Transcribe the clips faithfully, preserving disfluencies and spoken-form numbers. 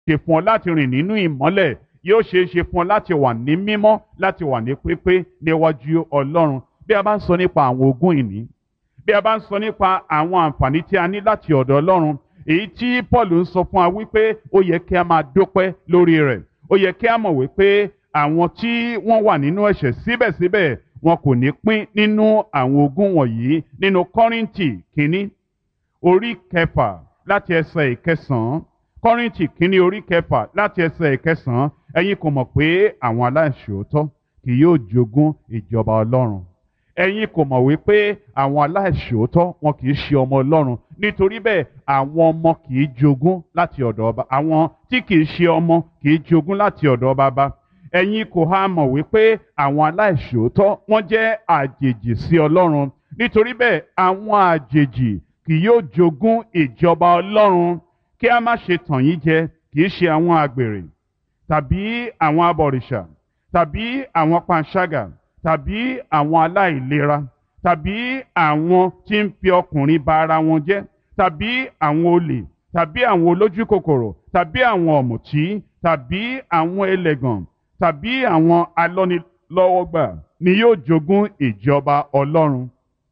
ṣe fún ọ láti rìn nínú ìmọ́lẹ̀, yóò ṣeé ṣe fún ọ láti wà ní mímọ́, láti wà ní pípé níwájú Ọlọ́run. Bí a bá ń sọ nípa àwọn ogún ìní, bí a bá ń sọ nípa àwọn àǹfààní tí a ní láti ọ̀dọ̀ Ọlọ́run, èyí tí Paul ń sọ fún wa wípé ó yẹ kí a máa dúpẹ́ lórí rẹ̀. Ó yẹ kí a mọ̀ wípé àwọn tí wọ́n wà nínú ẹ̀ṣẹ̀ síbẹ̀síbẹ̀ wọn kò ní pín nínú àwọn ogún wọ̀nyí. Nínú Kọ́ríńtì kínní orí kẹfà láti ẹsẹ̀ ìkẹsàn-án, Kọ́ríńtì kínní orí kẹfà láti ẹsẹ̀ ìkẹsàn-án, ẹ̀yin kò mọ̀ pé àwọn aláìṣòótọ́ kì yóò jogún ìjọba Ọlọ́run. Ẹ̀yin kò mọ̀ wípé àwọn aláìṣòótọ́ wọn kì í ṣe ọmọ Ọlọ́run. Nítorí bẹ́ẹ̀ àwọn ọmọ kì í jogún láti ọ̀dọ̀ ọba, àwọn tí kì í ṣe ọmọ kì í jogún láti ọ̀dọ̀ baba. Ẹ̀yin kò há mọ̀ wípé àwọn aláìṣòótọ́ wọ́n jẹ́ àjèjì sí Ọlọ́run. Nítorí bẹ́ẹ̀ àwọn àjèjì kì yóò jogún ìjọba Ọlọ́run. Kí a má ṣe tàn yín jẹ, kì í ṣe àwọn àgbèrè tàbí àwọn abọ̀rìṣà tàbí àwọn panṣágà tàbí àwọn aláìlera tàbí àwọn tí ń fi ọkùnrin ba ara wọn jẹ́ tàbí àwọn olè tàbí àwọn olójú kòkòrò tàbí àwọn ọ̀mùtí tàbí àwọn ẹlẹ́gàn tàbí àwọn alọ́nilọ́wọ́gbà ni yóò jogún ìjọba Ọlọ́run.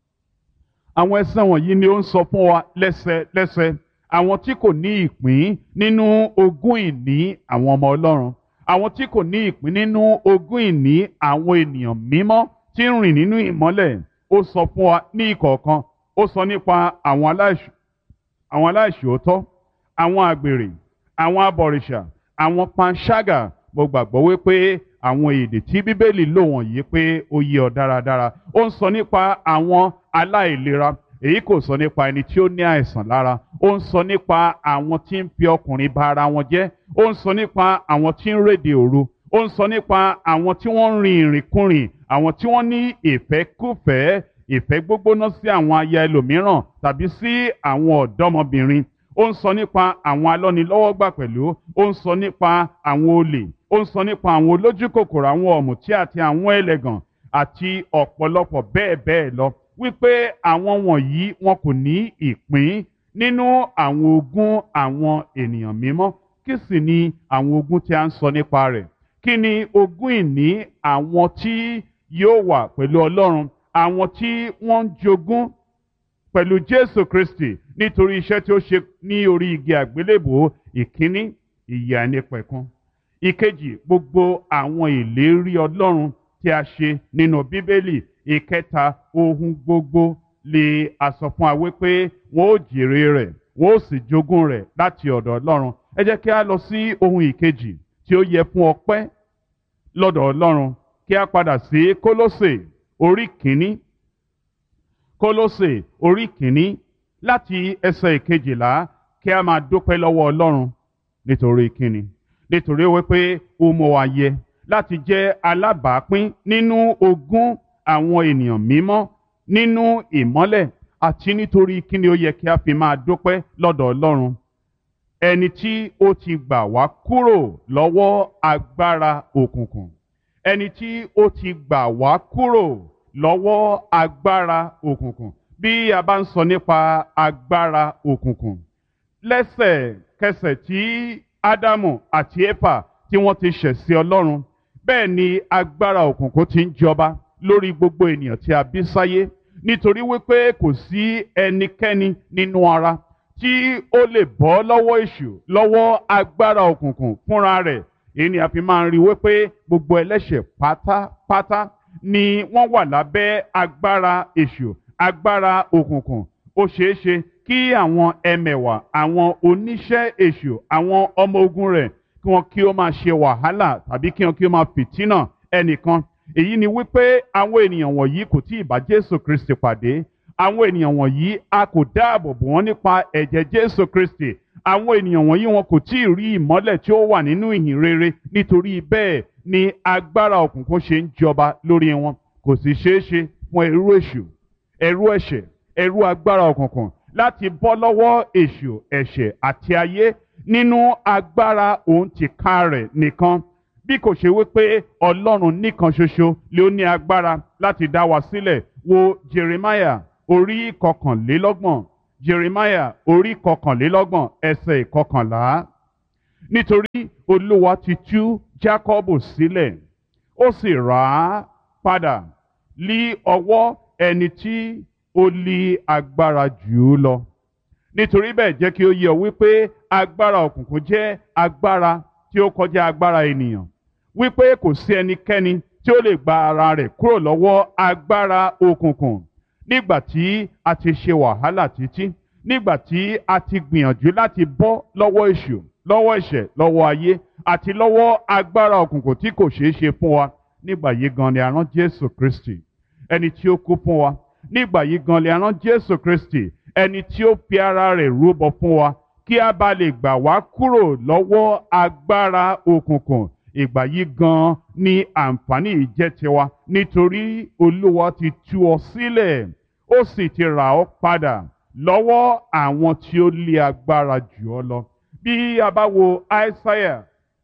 Àwọn ẹsẹ̀ wọ̀nyí ni ó ń sọ fún wa lẹ́sẹlẹ́sẹ àwọn tí kò ní ìpín nínú ogún ìní àwọn ọmọ Ọlọ́run, àwọn tí kò ní ìpín nínú ogún ìní àwọn ènìyàn mímọ́ tí ń rìn nínú ìmọ́lẹ̀. Ó sọ fún wa ní ìkọ̀ọ̀kan. Ó sọ nípa àwọn aláìṣ- àwọn aláìṣòótọ́, àwọn àgbèrè, àwọn abọ̀rìṣà, àwọn panṣágà. Mo gbàgbọ́ wípé àwọn èdè tí Bíbélì lò wọ̀nyí pé ó yé ọ dáradára. Ó ń sọ nípa àwọn aláìlera. Èyí kò sọ nípa ẹni tí ó ní àìsàn lára. Ó ń sọ nípa àwọn tí ń fi ọkùnrin ba ara wọn jẹ́. Ó ń sọ nípa àwọn tí ń réde òru. Ó ń sọ nípa àwọn tí wọ́n ń rin ìrìnkúrìn, àwọn tí wọ́n ní ìfẹ́kúfẹ̀ẹ́, ìfẹ́ gbógbóná sí àwọn aya ẹlòmíràn tàbí sí àwọn ọ̀dọ́mọbìnrin. Ó ń sọ nípa àwọn alọ́nilọ́wọ́gbà pẹ̀lú. Ó ń sọ nípa àwọn olè. Ó ń sọ nípa àwọn olójú kòkòrò, àwọn ọ̀mùtí àti àwọn ẹlẹ́gàn àti ọ̀pọ̀lọpọ̀ bẹ́ẹ̀ bẹ́ẹ̀ lọ. Wípé àwọn wọ̀nyí wọn kò ní ìpín nínú àwọn ogún àwọn ènìyàn mímọ́. Kí sì ni àwọn ogún tí a ń sọ nípa rẹ̀? Kí ni ogún ìní àwọn tí yóò wà pẹ̀lú Ọlọ́run, àwọn tí wọ́n ń jogún pẹ̀lú Jésù Kristi nítorí iṣẹ́ tí ó ṣe ní orí igi àgbélébùú? Ìkíní, ìyè àìnípẹ̀kun. Ìkejì, gbogbo àwọn ìlérí Ọlọ́run tí a ṣe nínú Bíbélì. Ìkẹta, ohun gbogbo lè a sọ fún wa wípé wọn ó jèrè rẹ̀, wọn ó sì jogún rẹ̀ láti ọ̀dọ̀ Ọlọ́run. Ẹ jẹ́ kí a lọ sí ohun ìkejì tí ó yẹ fún ọpẹ́ lọ́dọ̀ Ọlọ́run. Kí a padà sí Kólósè orí kìíní. Kólósè orí kìíní láti ẹsẹ̀ ìkejìlá. Kí a máa dúpẹ́ lọ́wọ́ Ọlọ́run nítorí kíni? Nítorí wípé ó mú wa yẹ láti jẹ́ alábàápín nínú ogún àwọn ènìyàn mímọ́ nínú ìmọ́lẹ̀, àti nítorí kíni ó yẹ kí a fi máa dúpẹ́ lọ́dọ̀ Ọlọ́run? Ẹni tí ó ti gbà wá kúrò lọ́wọ́ agbára òkùnkùn. Ẹni tí ó ti gbà wá kúrò lọ́wọ́ agbára òkùnkùn. Bí a bá ń sọ nípa agbára òkùnkùn, lẹ́sẹ̀kẹsẹ̀ tí Ádámù àti Éfà tí wọ́n ti ṣẹ̀ sí Ọlọ́run, bẹ́ẹ̀ ni agbára òkùnkùn ti ń jọba lórí gbogbo ènìyàn tí a bí sáyé. Nítorí wípé kò sí ẹnikẹ́ni nínú ara tí ó lè bọ́ lọ́wọ́ èṣù, lọ́wọ́ agbára òkùnkùn fúnra rẹ̀. Èyí ni a fi máa ń rí wípé gbogbo ẹlẹ́ṣẹ̀ pátápátá ni wọ́n wà lábẹ́ agbára èṣù, agbára òkùnkùn. Ó ṣeé ṣe kí àwọn ẹmẹ̀wà, àwọn oníṣẹ́ èṣù, àwọn ọmọ ogun rẹ̀ kí wọ́n kí ó máa ṣe wàhálà tàbí kí wọ́n kí ó máa fìtínà ẹnìkan. Èyí ni wípé àwọn ènìyàn wọ̀nyí kò tí ì bá Jésù Kristi pàdé. Àwọn ènìyàn wọ̀nyí a kò dáàbò bò wọ́n nípa ẹ̀jẹ̀ Jésù Kristi. Àwọn ènìyàn wọ̀nyí wọn kò tí ì rí ìmọ́lẹ̀ tí ó wà nínú ìhìn rere. Nítorí bẹ́ẹ̀ ni agbára òkùnkùn ṣe ń jọba lórí wọn. Kò sì ṣeé ṣe fún ẹrú èṣù, ẹrú ẹ̀ṣẹ̀, ẹrú agbára òkùnkùn láti bọ́ lọ́wọ́ èṣù, ẹ̀ṣẹ̀ àti ayé nínú agbára òun tìka rẹ̀ nìkan. Bí kò ṣe wípé Ọlọ́run nìkan ṣoṣo ló ní agbára láti dá wa sílẹ̀. Wo Jeremiah orí kọkànlélọ́gbọ̀n. Jeremiah orí kọkànlélọ́gbọ̀n ẹsẹ̀ ìkọkànlá. nítorí Olúwa ti tú Jákọ́bù sílẹ̀ ó sì rà á padà lí ọwọ́ ẹni tí ó lé agbára jù ú lọ. Nítorí bẹ́ẹ̀ jẹ́ kí ó yé ọ wípé agbára òkùnkùn jẹ́ agbára tí ó kọjá agbára ènìyàn, wípé kò sí ẹnikẹ́ni tí ó lè gba ara rẹ̀ kúrò lọ́wọ́ agbára òkùnkùn. Nígbà tí a ti ṣe wàhálà títí, nígbà tí a ti gbìyànjú láti bọ́ lọ́wọ́ èṣù, lọ́wọ́ ẹ̀ṣẹ̀, lọ́wọ́ ayé àti lọ́wọ́ agbára òkùnkùn tí kò ṣeé ṣe fún wa, nígbà yìí gan ni a rán Jésù Kristi, ẹni tí ó kú fún wa. Nígbà yìí gan ni a rán Jésù Kristi, ẹni tí ó fi ara rẹ̀ rúbọ fún wa kí a bá lè gbà wá kúrò lọ́wọ́ agbára òkùnkùn. Ìgbà yìí gan ni àǹfààní yìí jẹ́ tiwa, nítorí Olúwa ti tú ọ sílẹ̀ ó sì ti rà ọ́ padà lọ́wọ́ àwọn tí ó lé agbára jù ọ́ lọ. Bí a bá wo Aísáyà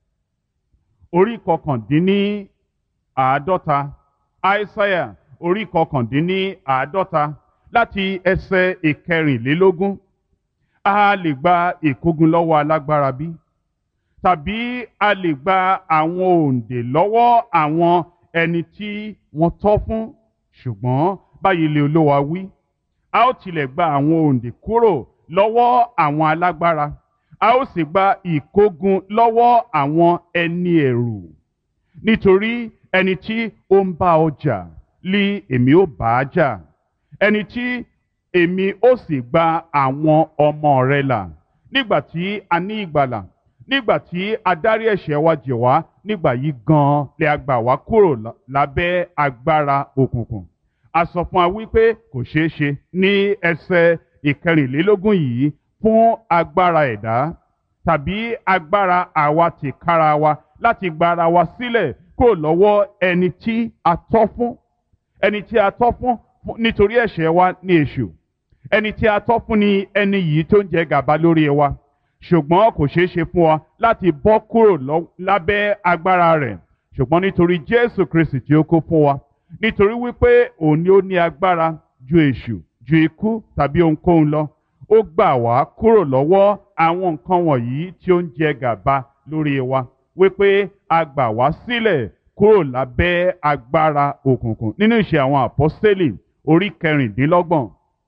orí kọkàndínní àádọ́ta, Aísáyà orí kọkàndínní àádọ́ta láti ẹsẹ̀ ìkẹrìnlélógún, a lè gba ìkógun lọ́wọ́ alágbára bí? Tàbí a lè gba àwọn òǹdè lọ́wọ́ àwọn ẹni tí wọ́n tọ́ fún? Ṣùgbọ́n báyìí lé Olúwa wí, a ó tilẹ̀ gba àwọn òǹdè kúrò lọ́wọ́ àwọn alágbára, a ó sì gba ìkógun lọ́wọ́ àwọn ẹni ẹ̀rù. Nítorí ẹni tí ó ń bá ọ jà lí èmi ó bá a jà, ẹni tí èmi ó sì gba àwọn ọmọ rẹ̀ là. Nígbà tí a ní ìgbàlà, nígbà tí a dárí ẹ̀ṣẹ̀ wa jì wá, nígbà yìí gan lè a gbà wá kúrò lábẹ́ agbára òkùnkùn. A sọ fún wa wípé kò ṣeé ṣe ní ẹsẹ̀ ìkẹrìnlélógún yìí fún agbára ẹ̀dá tàbí agbára àwa tìkára wa láti gba ara wa sílẹ̀ kúrò lọ́wọ́ ẹni tí a tọ́ fún. Ẹni tí a tọ́ fún nítorí ẹ̀ṣẹ̀ wa ní èṣù. Ẹni tí a tọ́ fún ni ẹni yìí tó ń jẹ gàba lórí wa. Ṣùgbọ́n kò ṣeé ṣe fún wa láti bọ́ kúrò lábẹ́ agbára rẹ̀. Ṣùgbọ́n nítorí Jésù Kristi tí ó kú fún wa, nítorí wípé òun ni ó ní agbára ju èṣù, ju ikú tàbí ohunkóhun lọ, ó gbà wá kúrò lọ́wọ́ àwọn nǹkan wọ̀nyí tí ó ń jẹ gàba lórí wa, wípé a gbà wá sílẹ̀ kúrò lábẹ́ agbára òkùnkùn. Nínú ìṣe àwọn àpọ́stélì orí kẹrìndínlọ́gbọ̀n,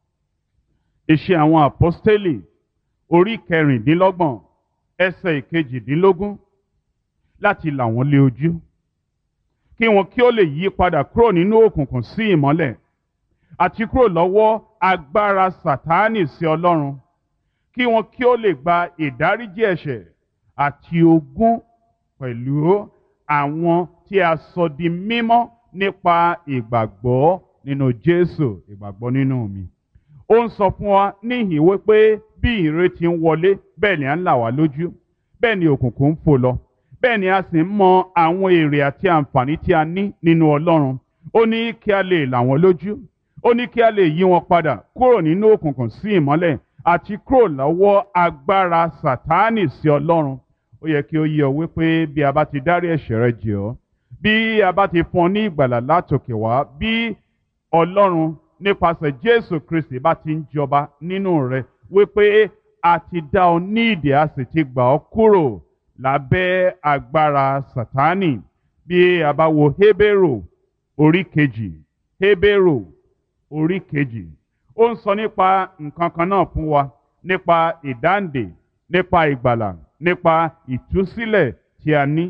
ìṣe àwọn àpọ́stélì orí kẹrìndínlọ́gbọ̀n ẹsẹ̀ ìkejìdínlógún, láti là wọ́n lé ojú kí wọn kí ó lè yí padà kúrò nínú òkùnkùn sí ìmọ́lẹ̀ àti kúrò lọ́wọ́ agbára Sátánì sí Ọlọ́run, kí wọn kí ó lè gba ìdáríjì ẹ̀ṣẹ̀ àti ogún pẹ̀lú àwọn tí a sọ di mímọ́ nípa ìgbàgbọ́ nínú Jésù, ìgbàgbọ́ nínú mi. Ó ń sọ fún wa níhìn wípé bí ìre ti ń wọlé, bẹ́ẹ̀ ni à ń là wá lójú, bẹ́ẹ̀ ni òkùnkùn ń fò lọ, bẹ́ẹ̀ ni a sì ń mọ àwọn èrè àti àǹfààní tí a ní nínú Ọlọ́run. Ó ní kí a lè là wọ́n lójú, ó ní kí a lè yí wọn padà kúrò nínú òkùnkùn sí ìmọ́lẹ̀ àti kúrò lọ́wọ́ agbára Sátánì sí Ọlọ́run. Ó yẹ kí ó yé ọ wípé bí a bá ti dárí ẹ̀ṣẹ̀ rẹ jì ọ́, bí a bá ti fún ọ ní ìgbàlà látòkè wá, bí Ọlọ́run nípasẹ̀ Jésù Kristi bá ti ń jọba nínú rẹ, wípé a ti dá ọ ní ìdè, a sì ti gbà ọ́ kúrò lábẹ́ agbára Sátánì. Bí a bá wo Hébérù orí kejì, Hébérù orí kejì, ó ń sọ nípa nǹkan kan náà fún wa, nípa ìdáǹdè, nípa ìgbàlà, nípa ìtúsílẹ̀ tí a ní.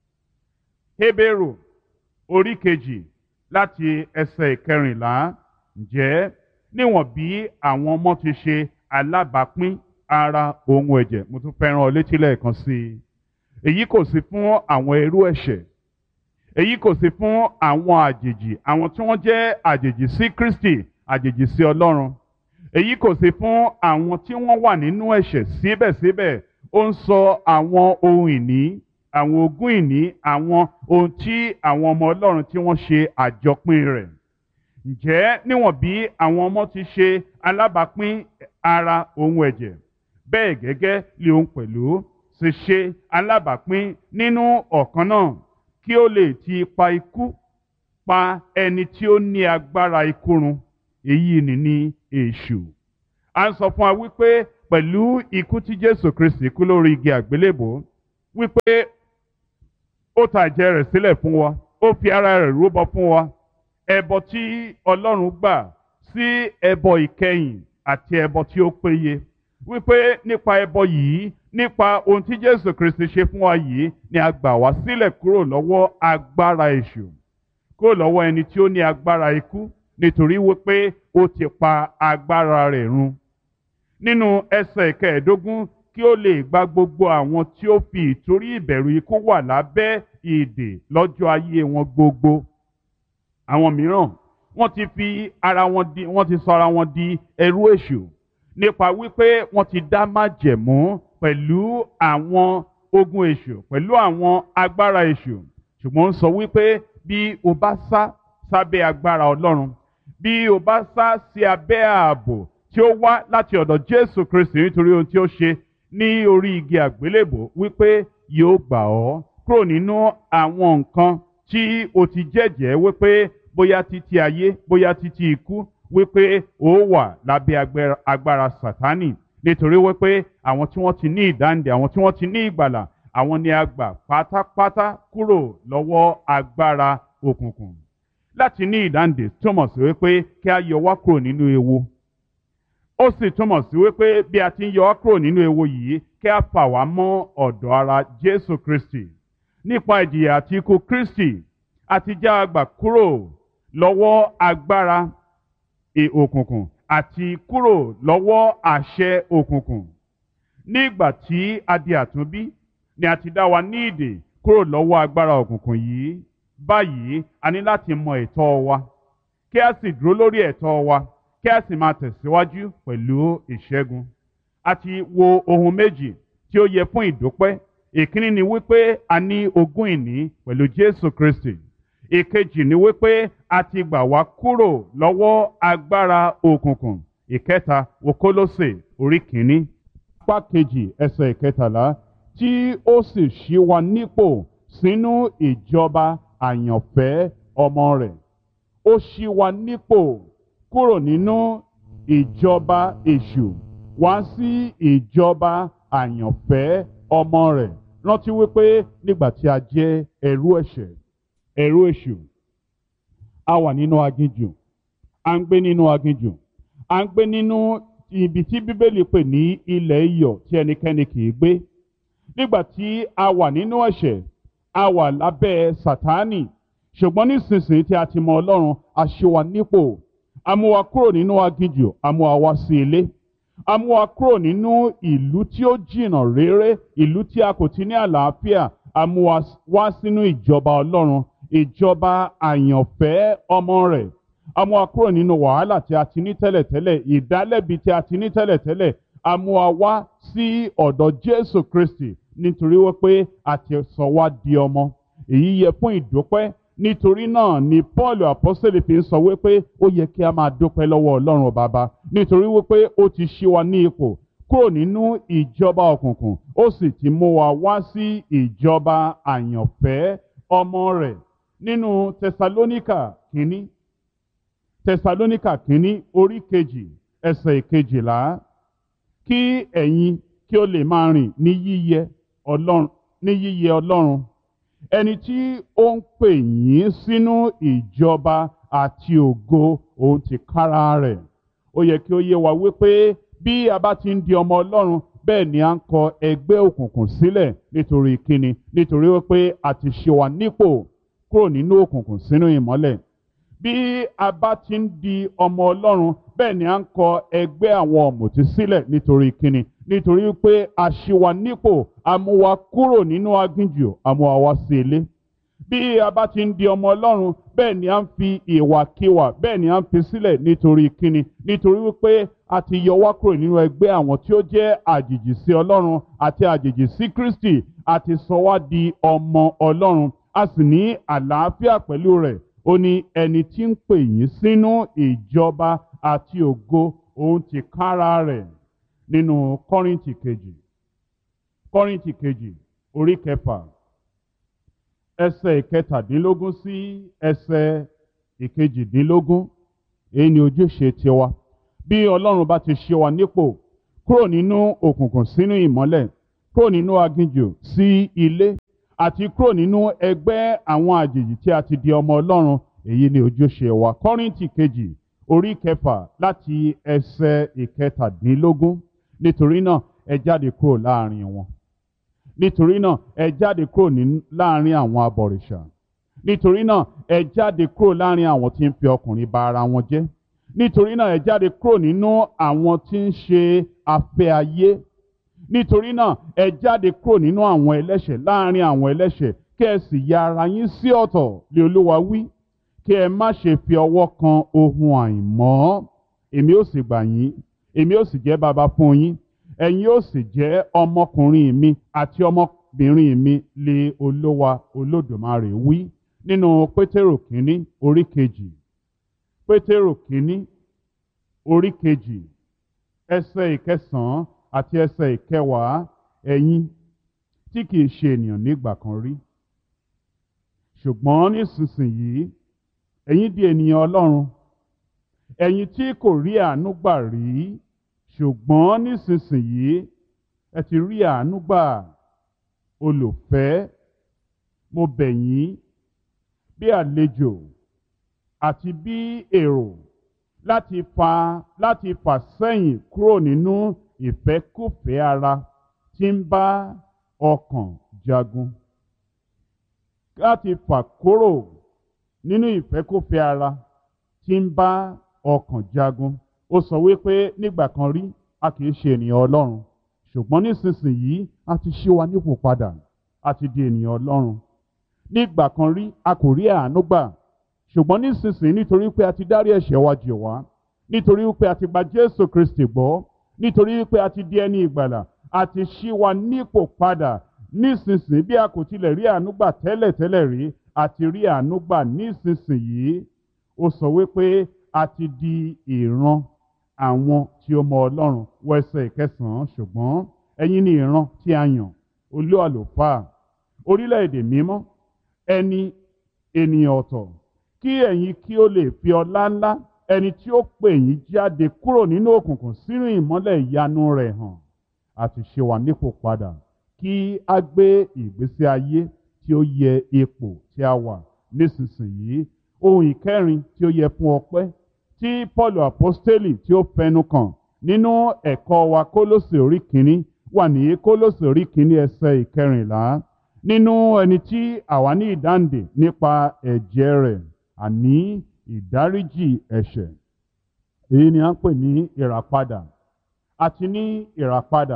Hébérù orí kejì láti ẹsẹ̀ ìkẹrìnlá, ǹjẹ́ níwọ̀n bí àwọn ọmọ ti ṣe alábàápín ara ohun ẹ̀jẹ̀, mo tún fẹ́ràn ọ létí lẹ́ẹ̀kan sí i, èyí kò sí fún àwọn ẹrú ẹ̀ṣẹ̀, èyí kò sí fún àwọn àjèjì, àwọn tí wọ́n jẹ́ àjèjì sí Kristi, àjèjì sí Ọlọ́run, èyí kò sí fún àwọn tí wọ́n wà nínú ẹ̀ṣẹ̀. Síbẹ̀síbẹ̀ ó ń sọ àwọn ohun ìní, àwọn ogún ìní, àwọn ohun tí àwọn ọmọ Ọlọ́run tí wọ́n ṣe àjọpín rẹ̀. Ǹjẹ́ níwọ̀n bí àwọn ọmọ ti ṣe alábàápín ara ohun ẹ̀jẹ̀, bẹ́ẹ̀ gẹ́gẹ́ lé òun pẹ̀lú sì ṣe alábàápín nínú ọ̀kan náà, kí ó lè ti ipa ikú pa ẹni tí ó ní agbára ikú run, èyí ni ní èṣù. À ń sọ fún wa wípé pẹ̀lú ikú tí Jésù Kristi kú lórí igi àgbélébò, wípé ó ta ẹ̀jẹ̀ rẹ̀ sílẹ̀ fún wa, ó fi ara rẹ̀ rúbọ fún wa. Ẹbọ tí Ọlọ́run gbà sí ẹbọ ìkẹyìn àti ẹbọ tí ó péye, wípé nípa ẹbọ yìí, nípa ohun tí Jésù Kristi ṣe fún wa yìí, ni a gbà wá sílẹ̀ kúrò lọ́wọ́ agbára èṣù, kúrò lọ́wọ́ ẹni tí ó ní agbára ikú, nítorí wípé ó ti pa agbára rẹ̀ run. Nínú ẹsẹ̀ kẹẹ̀ẹ́dógún, kí ó lè gba gbogbo àwọn tí ó fi ìtorí ìbẹ̀rù ikú wà lábẹ́ ìdè lọ́jọ́ ayé wọn gbogbo. Àwọn mìíràn wọ́n ti fi ara wọn di wọ́n ti sọ ara wọn di ẹrú èṣù nípa wípé wọ́n ti dá májẹ̀mú pẹ̀lú àwọn ogun èṣù, pẹ̀lú àwọn agbára èṣù. Ṣùgbọ́n ó sọ wípé bí o bá sá sábẹ́ agbára Ọlọ́run, bí o bá sá sí abẹ́ ààbò tí ó wá láti ọ̀dọ̀ Jésù Kristi nítorí ohun tí ó ṣe ní orí igi àgbélébò, wípé yóò gbà ọ́ kúrò nínú àwọn nǹkan tí o ti jẹ́jẹ́ wípé bóyá títí ayé, bóyá títí ikú, wípé ó wà lábẹ́ agbára Sátánì. Nítorí wípé àwọn tí wọ́n ti ní ìdáǹdè, àwọn tí wọ́n ti ní ìgbàlà, àwọn ni a gbà pátápátá kúrò lọ́wọ́ agbára òkùnkùn. Láti ní ìdáǹdè túmọ̀ sí wípé kí a yọ wá kúrò nínú ewu. Ó sì túmọ̀ sí wípé bí a ti ń yọ wá kúrò nínú ewu yìí, kí a fà wá mọ́ ọ̀dọ̀ ara Jésù Kristi. Nípa ìjìyà àti ikú Kristi, a ti já a gbà kúrò lọ́wọ́ agbára òkùnkùn àti kúrò lọ́wọ́ àṣẹ òkùnkùn. Nígbà tí a di àtúnbí, ni a ti dá wa ní ìdè kúrò lọ́wọ́ agbára òkùnkùn yìí. Báyìí a ní láti mọ ẹ̀tọ́ wa, kí a sì dúró lórí ẹ̀tọ́ wa, kí a sì máa tẹ̀síwájú pẹ̀lú ìṣẹ́gun. A ti wo ohun méjì tí ó yẹ fún ìdúpẹ́. Ìkíní ni wípé a ní ogún ìní pẹ̀lú Jésù Kristi. Ìkejì ni wípé a ti gbà wá kúrò lọ́wọ́ agbára òkùnkùn. Ìkẹta wo Kólósè orí kìíní, apá kejì ẹsẹ̀ ìkẹtàlá, tí ó sì ṣí wa nípò sínú ìjọba àyànfẹ́ ọmọ rẹ̀. Ó ṣí wa nípò kúrò nínú ìjọba èṣù wá sí ìjọba àyànfẹ́ ọmọ rẹ̀. Rántí wípé nígbà tí a jẹ́ ẹrú ẹ̀ṣẹ̀, ẹrú èṣù, a wà nínú aginjù, à ń gbé nínú aginjù, à ń gbé nínú ibi tí Bíbélì pè ní ilẹ̀ iyọ̀ tí ẹnikẹ́ni kì í gbé. Nígbà tí a wà nínú ẹ̀ṣẹ̀, a wà lábẹ́ Sátánì. Ṣùgbọ́n nísinsìnyí tí a ti mọ Ọlọ́run, a ṣí wa nípò, a mú wa kúrò nínú aginjù, a mú wa wá sí ilé. A mú wa kúrò nínú ìlú tí ó jìnnà réré, ìlú tí a kò ti ní àlàáfíà. A mú wa wá sínú ìjọba Ọlọ́run, ìjọba àyànfẹ́ ọmọ rẹ̀. A mú wa kúrò nínú wàhálà tí a ti ní tẹ́lẹ̀tẹ́lẹ̀, ìdálẹ́bi tí a ti ní tẹ́lẹ̀tẹ́lẹ̀. A mú wa wá sí ọ̀dọ̀ Jésù Kristi nítorí wípé a ti sọ wá di ọmọ. Èyí yẹ fún ìdúpẹ́. Nítorí náà ni Pọ́ọ̀lù àpọ́sítélì fi ń sọ wípé ó yẹ kí a máa dúpẹ́ lọ́wọ́ Ọlọ́run Baba, nítorí wípé ó ti ṣí wa ní ipò kúrò nínú ìjọba òkùnkùn, ó sì ti mú wa wá sí ìjọba àyànfẹ́ ọmọ rẹ̀. Nínú Tẹsalóníkà kínní, Tẹsalóníkà kínní orí kejì ẹsẹ̀ ìkejìlá, kí ẹ̀yin kí ó lè máa rìn ní yíyẹ Ọlọ́run, ní yíyẹ Ọlọ́run, ẹni tí ó ń pè yín sínú ìjọba àti ògo òun tìkára rẹ̀. Ó yẹ kí ó yé wa wípé bí a bá ti ń di ọmọ Ọlọ́run, bẹ́ẹ̀ ni a ń kọ ẹgbẹ́ òkùnkùn sílẹ̀. Nítorí kíni? Nítorí wípé a ti ṣí wa nípò kúrò nínú òkùnkùn sínú ìmọ́lẹ̀. Bí a bá ti ń di ọmọ Ọlọ́run, bẹ́ẹ̀ ni a ń kọ ẹgbẹ́ àwọn ọ̀mùtí sílẹ̀. Nítorí kíni? Nítorí wípé a ṣí wa nípò, a mú wa kúrò nínú aginjù, a mú wa wá sí ilé. Bí a bá ti ń di ọmọ Ọlọ́run, bẹ́ẹ̀ ni a ń fi ìwàkiwà, bẹ́ẹ̀ ni a ń fi sílẹ̀. Nítorí kíni? Nítorí wípé a ti yọ wá kúrò nínú ẹgbẹ́ àwọn tí ó jẹ́ àjèjì sí Ọlọ́run àti àjèjì sí Kristi. A ti sọ wá di ọmọ Ọlọ́run, a sì ní àlàáfíà pẹ̀lú rẹ̀. Ó ní ẹni tí ń pè yín sínú ìjọba àti ògo òun tìkára rẹ̀. Nínú Kọ́ríńtì kejì, Kọ́ríńtì kejì orí kẹfà ẹsẹ̀ ìkẹtàdínlógún sí ẹsẹ̀ ìkejìdínlógún. Èyí ni ojúṣe tiwa. Bí Ọlọ́run bá ti ṣe wa nípò kúrò nínú òkùnkùn sínú ìmọ́lẹ̀, kúrò nínú aginjù sí ilé àti kúrò nínú ẹgbẹ́ àwọn àjèjì tí a ti di ọmọ Ọlọ́run. Èyí ni ojúṣe wa. Kọ́ríńtì kejì orí kẹfà láti ẹsẹ̀ ìkẹtàdínlógún. Nítorí náà ẹ jáde kúrò láàrin wọn. Nítorí náà ẹ jáde kúrò ní láàrin àwọn abọ̀rìṣà. Nítorí náà ẹ jáde kúrò láàrin àwọn tí ń fi ọkùnrin ba ara wọn jẹ́. Nítorí náà ẹ jáde kúrò nínú àwọn tí ń ṣe afẹ́ ayé. Nítorí náà ẹ jáde kúrò nínú àwọn ẹlẹ́ṣẹ̀ láàrin àwọn ẹlẹ́ṣẹ̀ kí ẹ sì ya ara yín sí ọ̀tọ̀ lé Olúwa wí. Kí ẹ má ṣe fi ọwọ́ kan ohun àìmọ́. Èmi ó sì gbà yín, èmi ó sì jẹ́ baba fún yín, ẹ̀yin ó sì jẹ́ ọmọkùnrin mi àti ọmọbìnrin mi lé Olúwa Olódùmarè wí. Nínú Pétérù kínní orí kejì, Pétérù kínní orí kejì ẹsẹ̀ ìkẹsàn-án àti ẹsẹ̀ ìkẹwàá. Ẹ̀yin tí kìí ṣe ènìyàn nígbà kan rí, ṣùgbọ́n nísinsìnyí ẹ̀yin di ènìyàn Ọlọ́run. Ẹ̀yin tí kò rí àánú gbà rí, ṣùgbọ́n nísinsìnyí ẹ ti rí àánú gbà. Olùfẹ́, mo bẹ̀ yín bí àlejò àti bí èrò láti fà láti fà sẹ́yìn kúrò nínú ìfẹ́kúfẹ̀ẹ́ ara tí ń bá ọkàn jagun. Láti fà kúrò nínú ìfẹ́kúfẹ̀ẹ́ ara tí ń bá ọkàn jagun. Ó sọ wípé nígbà kan rí a kìí ṣe ènìyàn Ọlọ́run, ṣùgbọ́n nísinsìnyí a ti ṣí wa nípò padà, a ti di ènìyàn Ọlọ́run. Nígbà kan rí a kò rí àánú gbà, ṣùgbọ́n nísinsìnyí nítorí pé a ti dárí ẹ̀ṣẹ̀ wa jì wá, nítorí pé a ti gba Jésù Kristi gbọ́, nítorí pé a ti di ẹni ìgbàlà, a ti ṣí wa nípò padà. Nísinsìnyí bí a kò tilẹ̀ rí àánú gbà tẹ́lẹ̀ tẹ́lẹ̀ rí, a ti rí àánú gbà nísinsìnyí. Ó sọ wípé a ti di ìran àwọn tí ó mọ Ọlọ́run. Wọ ẹsẹ̀ ìkẹsàn-án. Ṣùgbọ́n ẹ̀yin ni ìran tí a yàn, olú àlùfáà, orílẹ̀-èdè mímọ́, ẹni ènìyàn ọ̀tọ̀, kí ẹ̀yin kí ó lè fi ọlá ńlá ẹni tí ó pè yín jáde kúrò nínú òkùnkùn sínú ìmọ́lẹ̀ ìyanu rẹ̀ hàn. Àti ṣe wà nípò padà kí a gbé ìgbésí ayé tí ó yẹ ipò tí a wà nísinsìnyí. Ohun ìkẹrin tí ó yẹ fún ọpẹ́ tí Pọ́ọ̀lù àpọ́stélì tí ó fẹnu kàn nínú ẹ̀kọ́ wa Kólósè orí kìíní wà ní Kólósè orí kìíní ẹsẹ̀ ìkẹrìnlá. Nínú ẹni tí àwa ní ìdáǹdè nípa ẹ̀jẹ̀ rẹ̀, àní ìdáríjì ẹ̀ṣẹ̀. Èyí ni a ń pè ní ìràpadà. Àti ní ìràpadà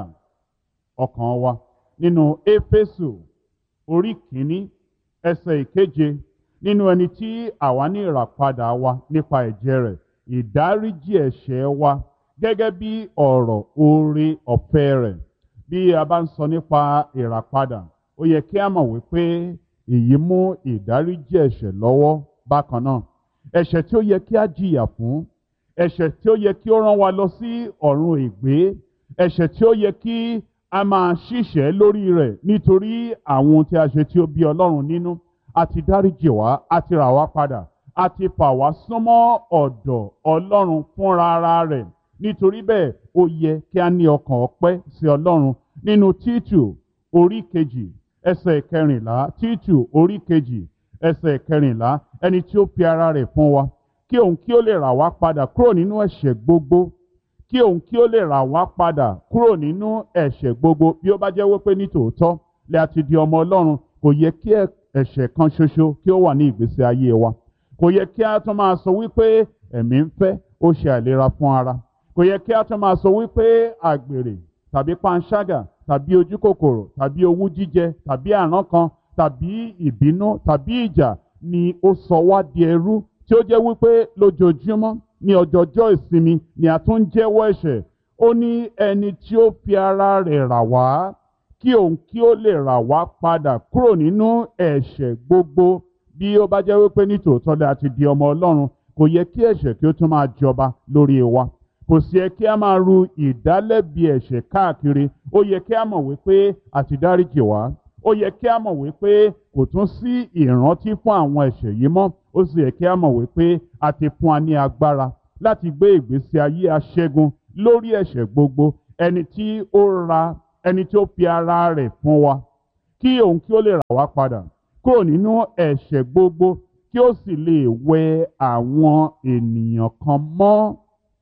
ọkàn wa nínú Éfésù orí kìíní ẹsẹ̀ ìkeje. Nínú ẹni tí àwa ní ìràpadà wa nípa ẹ̀jẹ̀ rẹ̀, ìdáríjì ẹ̀ṣẹ̀ wa gẹ́gẹ́ bí ọ̀rọ̀ oore ọ̀fẹ́ rẹ̀. Bí a bá ń sọ nípa ìràpadà, ó yẹ kí a mọ̀ wípé èyí mú ìdáríjì ẹ̀ṣẹ̀ lọ́wọ́ bákan náà. Ẹ̀ṣẹ̀ tí ó yẹ kí a jìyà fún, ẹ̀ṣẹ̀ tí ó yẹ kí ó rán wa lọ sí ọ̀run ègbé, ẹ̀ṣẹ̀ tí ó yẹ kí a máa ṣìṣẹ́ lórí rẹ̀ nítorí àwọn ohun tí a ṣe tí ó bí Ọlọ́run nínú. A ti dáríjì wá, a ti rà wá padà, a ti fà wá súnmọ́ ọ̀dọ̀ Ọlọ́run fúnra ara rẹ̀. Nítorí bẹ́ẹ̀ ó yẹ kí a ní ọkàn ọpẹ́ sí Ọlọ́run. Nínú Títù orí kejì ẹsẹ̀ kẹrìnlá, Títù orí kejì ẹsẹ̀ kẹrìnlá, ẹni tí ó fi ara rẹ̀ fún wa kí òun kí ó lè rà wá padà kúrò nínú ẹ̀ṣẹ̀ gbogbo, kí òun kí ó lè rà wá padà kúrò nínú ẹ̀ṣẹ̀ gbogbo. Bí ó bá jẹ́ wípé ní tòótọ́ lẹ́ a ti di ọmọ Ọlọ́run, kò yẹ kí ẹ̀ṣẹ̀ kan ṣoṣo kí ó wà ní ìgbésí ayé wa. Kò yẹ kí a tún máa sọ wípé ẹ̀mí ń fẹ́, ó ṣe àìlera fún ara. Kò yẹ kí a tún máa sọ wípé àgbèrè tàbí panṣágà tàbí ojú kòkòrò tàbí owú jíjẹ tàbí àrán kan tàbí ìbínú tàbí ìjà ni ó sọ wá di ẹrú, tí ó jẹ́ wípé lójoojúmọ́ ní ọjọọjọ́ ìsinmi ni a tún ń jẹ́wọ́ ẹ̀ṣẹ̀. Ó ní ẹni tí ó fi ara rẹ̀ rà wá kí òun kí ó lè rà wá padà kúrò nínú ẹ̀ṣẹ̀ gbogbo. Bí ó bá jẹ́ wípé ní tòótọ́ lẹ́ a ti di ọmọ Ọlọ́run, kò yẹ kí ẹ̀ṣẹ̀ kí ó tún máa jọba lórí wa. Kò sí yẹ kí a máa ru ìdálẹ́bi ẹ̀ṣẹ̀ káàkiri. Ó yẹ kí a mọ̀ wípé a ti dáríjì wá. Ó yẹ kí a mọ̀ wípé kò tún sí ìrántí fún àwọn ẹ̀ṣẹ̀ yìí mọ́. Ó sì yẹ kí a mọ̀ wípé a ti fún wa ní agbára láti gbé ìgbésí ayé aṣẹ́gun lórí ẹ̀ṣẹ̀ gbogbo. Ẹni tí ó ra ẹni tí ó fi ara rẹ̀ fún wa kí òun kí ó lè rà wá padà kúrò nínú ẹ̀ṣẹ̀ gbogbo kí ó sì lè wẹ àwọn ènìyàn kan mọ́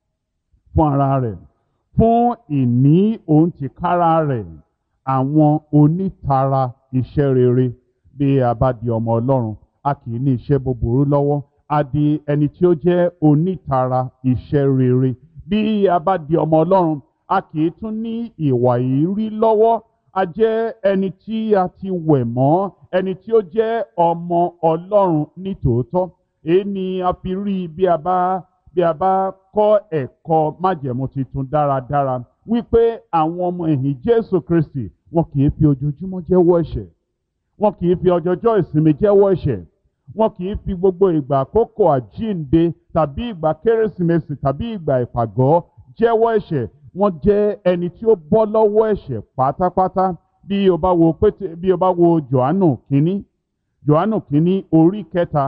fún ara rẹ̀ fún ìní òun tìkára rẹ̀ àwọn onítara iṣẹ́ rere. Bí a bá di ọmọ Ọlọ́run a kì í ní iṣẹ́ búburú lọ́wọ́, a di ẹni tí ó jẹ́ onítara iṣẹ́ rere. Bí a bá di ọmọ Ọlọ́run a kì í tún ní ìwà ìrí lọ́wọ́, a jẹ́ ẹni tí a ti wẹ̀ mọ́, ẹni tí ó jẹ́ ọmọ Ọlọ́run ní tòótọ́. Èyí ni a fi rí bí a bá bí a bá kọ́ ẹ̀kọ́ májẹ̀mú tuntun dáradára wípé àwọn ọmọ ẹ̀yìn Jésù Kristi wọn kì í fi ojoojúmọ́ jẹ́wọ́ ẹ̀ṣẹ̀, wọn kì í fi ọjọ́jọ́ ìsinmi jẹ́wọ́ ẹ̀ṣẹ̀, wọn kì í fi gbogbo ìgbà àkókò àjíǹde tàbí ìgbà kérésìmesì tàbí ìgbà ìpàgọ́ jẹ́wọ́ ẹ̀ṣẹ̀. Wọ́n jẹ́ ẹni tí ó bọ́ lọ́wọ́ ẹ̀ṣẹ̀ pátápátá. Bí o bá wo pété bí o bá wo Jòhánù kínní Jòhánù kínní orí kẹta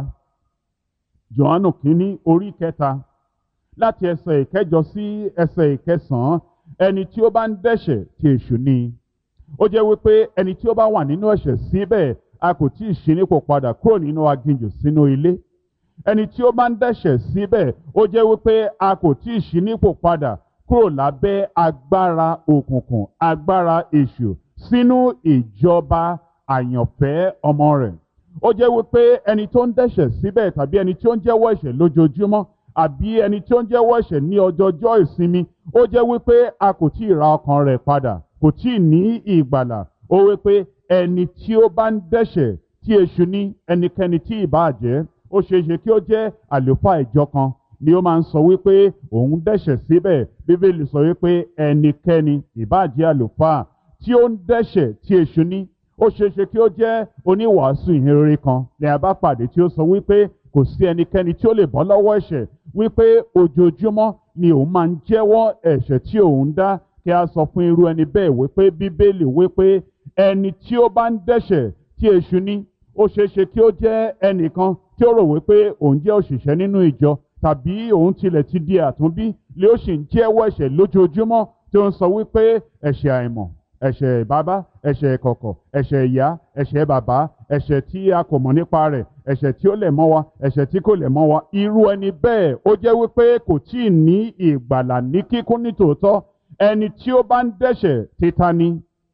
Jòhánù kínní orí kẹta láti ẹsẹ̀ ìkẹjọ sí ẹsẹ̀ ìkẹsàn-án, ẹni tí ó bá ń dẹ́ṣẹ̀ ti èṣù ni. Ó jẹ́ wípé ẹni tí ó bá wà nínú ẹ̀ṣẹ̀ síbẹ̀ a kò tí ì ṣí nípò padà kúrò nínú aginjù sínú ilé. Ẹni tí ó bá ń dẹ́ṣẹ̀ síbẹ̀ ó jẹ́ wípé a kò tí ì ṣí nípò padà kúrò lábẹ́ agbára òkùnkùn, agbára èṣù sínú ìjọba àyànfẹ́ ọmọ rẹ̀. Ó jẹ́ wípé ẹni tó ń dẹ́ṣẹ̀ síbẹ̀ tàbí ẹni tí ó ń jẹ́wọ́ ẹ̀ṣẹ̀ lójoojúmọ́ àbí ẹni tí ó ń jẹ́wọ́ ẹ̀ṣẹ̀ ní ọjọọjọ́ ìsinmi, ó jẹ́ wípé a kò tí ì ra ọkàn rẹ̀ padà, kò tí ì ní ìgbàlà. Ó wípé ẹni tí ó bá ń dẹ́ṣẹ̀ tí èṣù ní, ẹnikẹ́ni tí ìbá jẹ́, ó ṣeéṣe kí ó jẹ́ àlùfáà ìjọ kan ni ó máa ń sọ wípé òun dẹ́ṣẹ̀ síbẹ̀. Bíbélì sọ wípé ẹnikẹ́ni ìbá jẹ́ àlùfáà tí ó ń dẹ́ṣẹ̀ tí èṣù ní, ó ṣeéṣe kí ó jẹ́ oníwàásù ìhìnrere kan ní a bá pàdé tí ó sọ wípé kò sí ẹnikẹ́ni tí ó lè bọ́ lọ́wọ́ ẹ̀ṣẹ̀, wípé ojoojúmọ́ ni òun máa ń jẹ́wọ́ ẹ̀ṣẹ̀ tí òun dá. Kí a sọ fún irú ẹni bẹ́ẹ̀ wípé Bíbélì wípé ẹni tí ó bá ń dẹ́ṣẹ̀ tí èṣù ní, ó ṣeéṣe kí ó jẹ́ ẹnìkan tí ó rò wípé òun jẹ́ òṣìṣẹ́ nínú ìjọ tàbí òun tilẹ̀ ti di àtúnbí lé ó sì ń jẹ́wọ́ ẹ̀ṣẹ̀ lójoojúmọ́ tí ó ń sọ wípé ẹ̀ṣẹ̀ àìmọ̀, ẹ̀ṣẹ̀ ìbábá, ẹ̀ṣẹ̀ ìkọ̀kọ̀, ẹ̀ṣẹ̀ ìyá, ẹ̀ṣẹ̀ bàbá, ẹ̀ṣẹ̀ tí a kò mọ̀ nípa rẹ̀, ẹ̀ṣẹ̀ tí ó lẹ̀ mọ́ wa, ẹ̀ṣẹ̀ tí kò lẹ̀ mọ́ wa. Irú ẹni bẹ́ẹ̀ ó jẹ́ wípé kò tí ì ní ìgbàlà ní kíkún ní tòótọ́. Ẹni tí ó bá ń dẹ́ṣẹ̀ títa ni,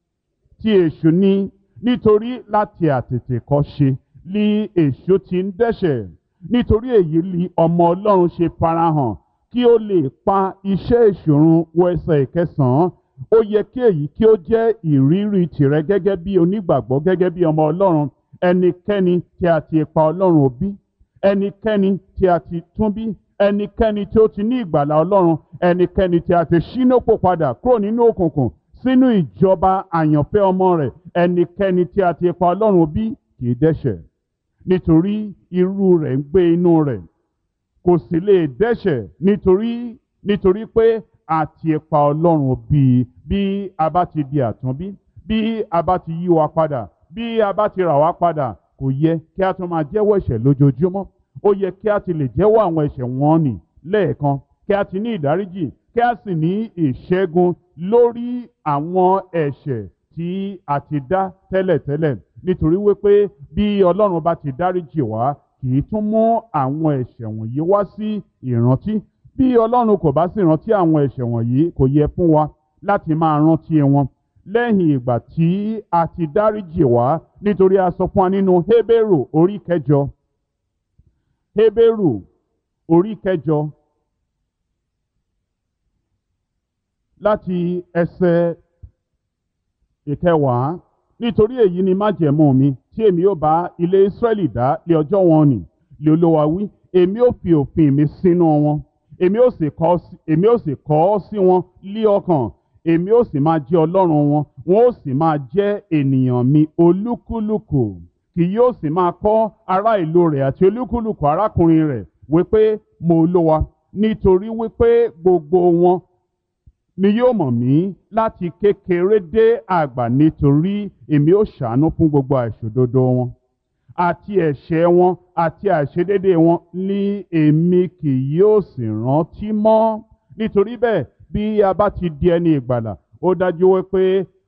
tí èṣù ni, nítorí láti àtètèkọ́ṣe ni èṣù ti ń dẹ́ṣẹ̀. Nítorí èyí ni ọmọ Ọlọ́run ṣe farahàn kí ó lè pa iṣẹ́ èṣù run. Wo ẹsẹ̀ ìkẹsàn-án. Ó yẹ kí èyí kí ó jẹ́ ìrírí tìrẹ gẹ́gẹ́ bí onígbàgbọ́, gẹ́gẹ́ bí ọmọ Ọlọ́run. Ẹnikẹ́ni tí a ti pa Ọlọ́run bí, ẹnikẹ́ni tí a ti tún bí, ẹnikẹ́ni tí ó ti ní ìgbàlà Ọlọ́run, ẹnikẹ́ni tí a ti ṣí nípò padà kúrò nínú òkùnkùn sínú ìjọba àyànfẹ́ ọmọ rẹ̀, ẹnikẹ́ni tí a ti pa Ọlọ́run bí kì í dẹ́ṣẹ̀, nítorí irú rẹ̀ ń gbé inú rẹ̀. Kò sì lè dẹ́ṣẹ̀ nítorí nítorí pé a ti pa Ọlọ́run bí. Bí a bá ti di àtúnbí, bí a bá ti yí wa padà, bí a bá ti rà wá padà, kò yẹ kí a tún máa jẹ́wọ́ ẹ̀ṣẹ̀ lójoojúmọ́. Ó yẹ kí a ti lè jẹ́wọ́ àwọn ẹ̀ṣẹ̀ wọn nì lẹ́ẹ̀kan, kí a ti ní ìdáríjì, kí a sì ní ìṣẹ́gun lórí àwọn ẹ̀ṣẹ̀ tí a ti dá tẹ́lẹ̀tẹ́lẹ̀. Nítorí wípé bí Ọlọ́run bá ti dáríjì wá, kì í tún mú àwọn ẹ̀ṣẹ̀ wọ̀nyí wá sí ìrántí. Bí Ọlọ́run kò bá sì rántí àwọn ẹ̀ṣẹ̀ wọ̀nyí, kò yẹ fún wa láti máa rántí wọn lẹ́yìn ìgbà tí a ti dáríjì wá. Nítorí a sọ fún wa nínú Hébérù orí kẹjọ Hébérù orí kẹjọ láti ẹsẹ̀ ìkẹwàá. Nítorí èyí ni májẹ̀mú mi tí èmi ó bá ilé Ísírẹ́lì dá lé ọjọ́ wọn nì, lé Olúwa wí. Èmi ó fi òfin mi sínú wọn, èmi ó sì kọ èmi ó sì kọ ọ́ sí wọn lí ọkàn, èmi ó sì máa jẹ́ Ọlọ́run wọn, wọn ó sì máa jẹ́ ènìyàn mi. Olúkúlùkù kì yóò sì máa kọ́ ará ìlú rẹ̀ àti olúkúlùkù arákùnrin rẹ̀ wípé mo Olúwa, nítorí wípé gbogbo wọn ni yóò mọ̀ mí láti kékeré dé àgbà, nítorí èmi ó ṣàánú fún gbogbo àìṣòdodo wọn àti ẹ̀ṣẹ̀ wọn àti àìṣedéédéé wọn ní èmi kì yóò sì rántí mọ́. Nítorí bẹ́ẹ̀ bí a bá ti di ẹni ìgbàlà, ó dájú wípé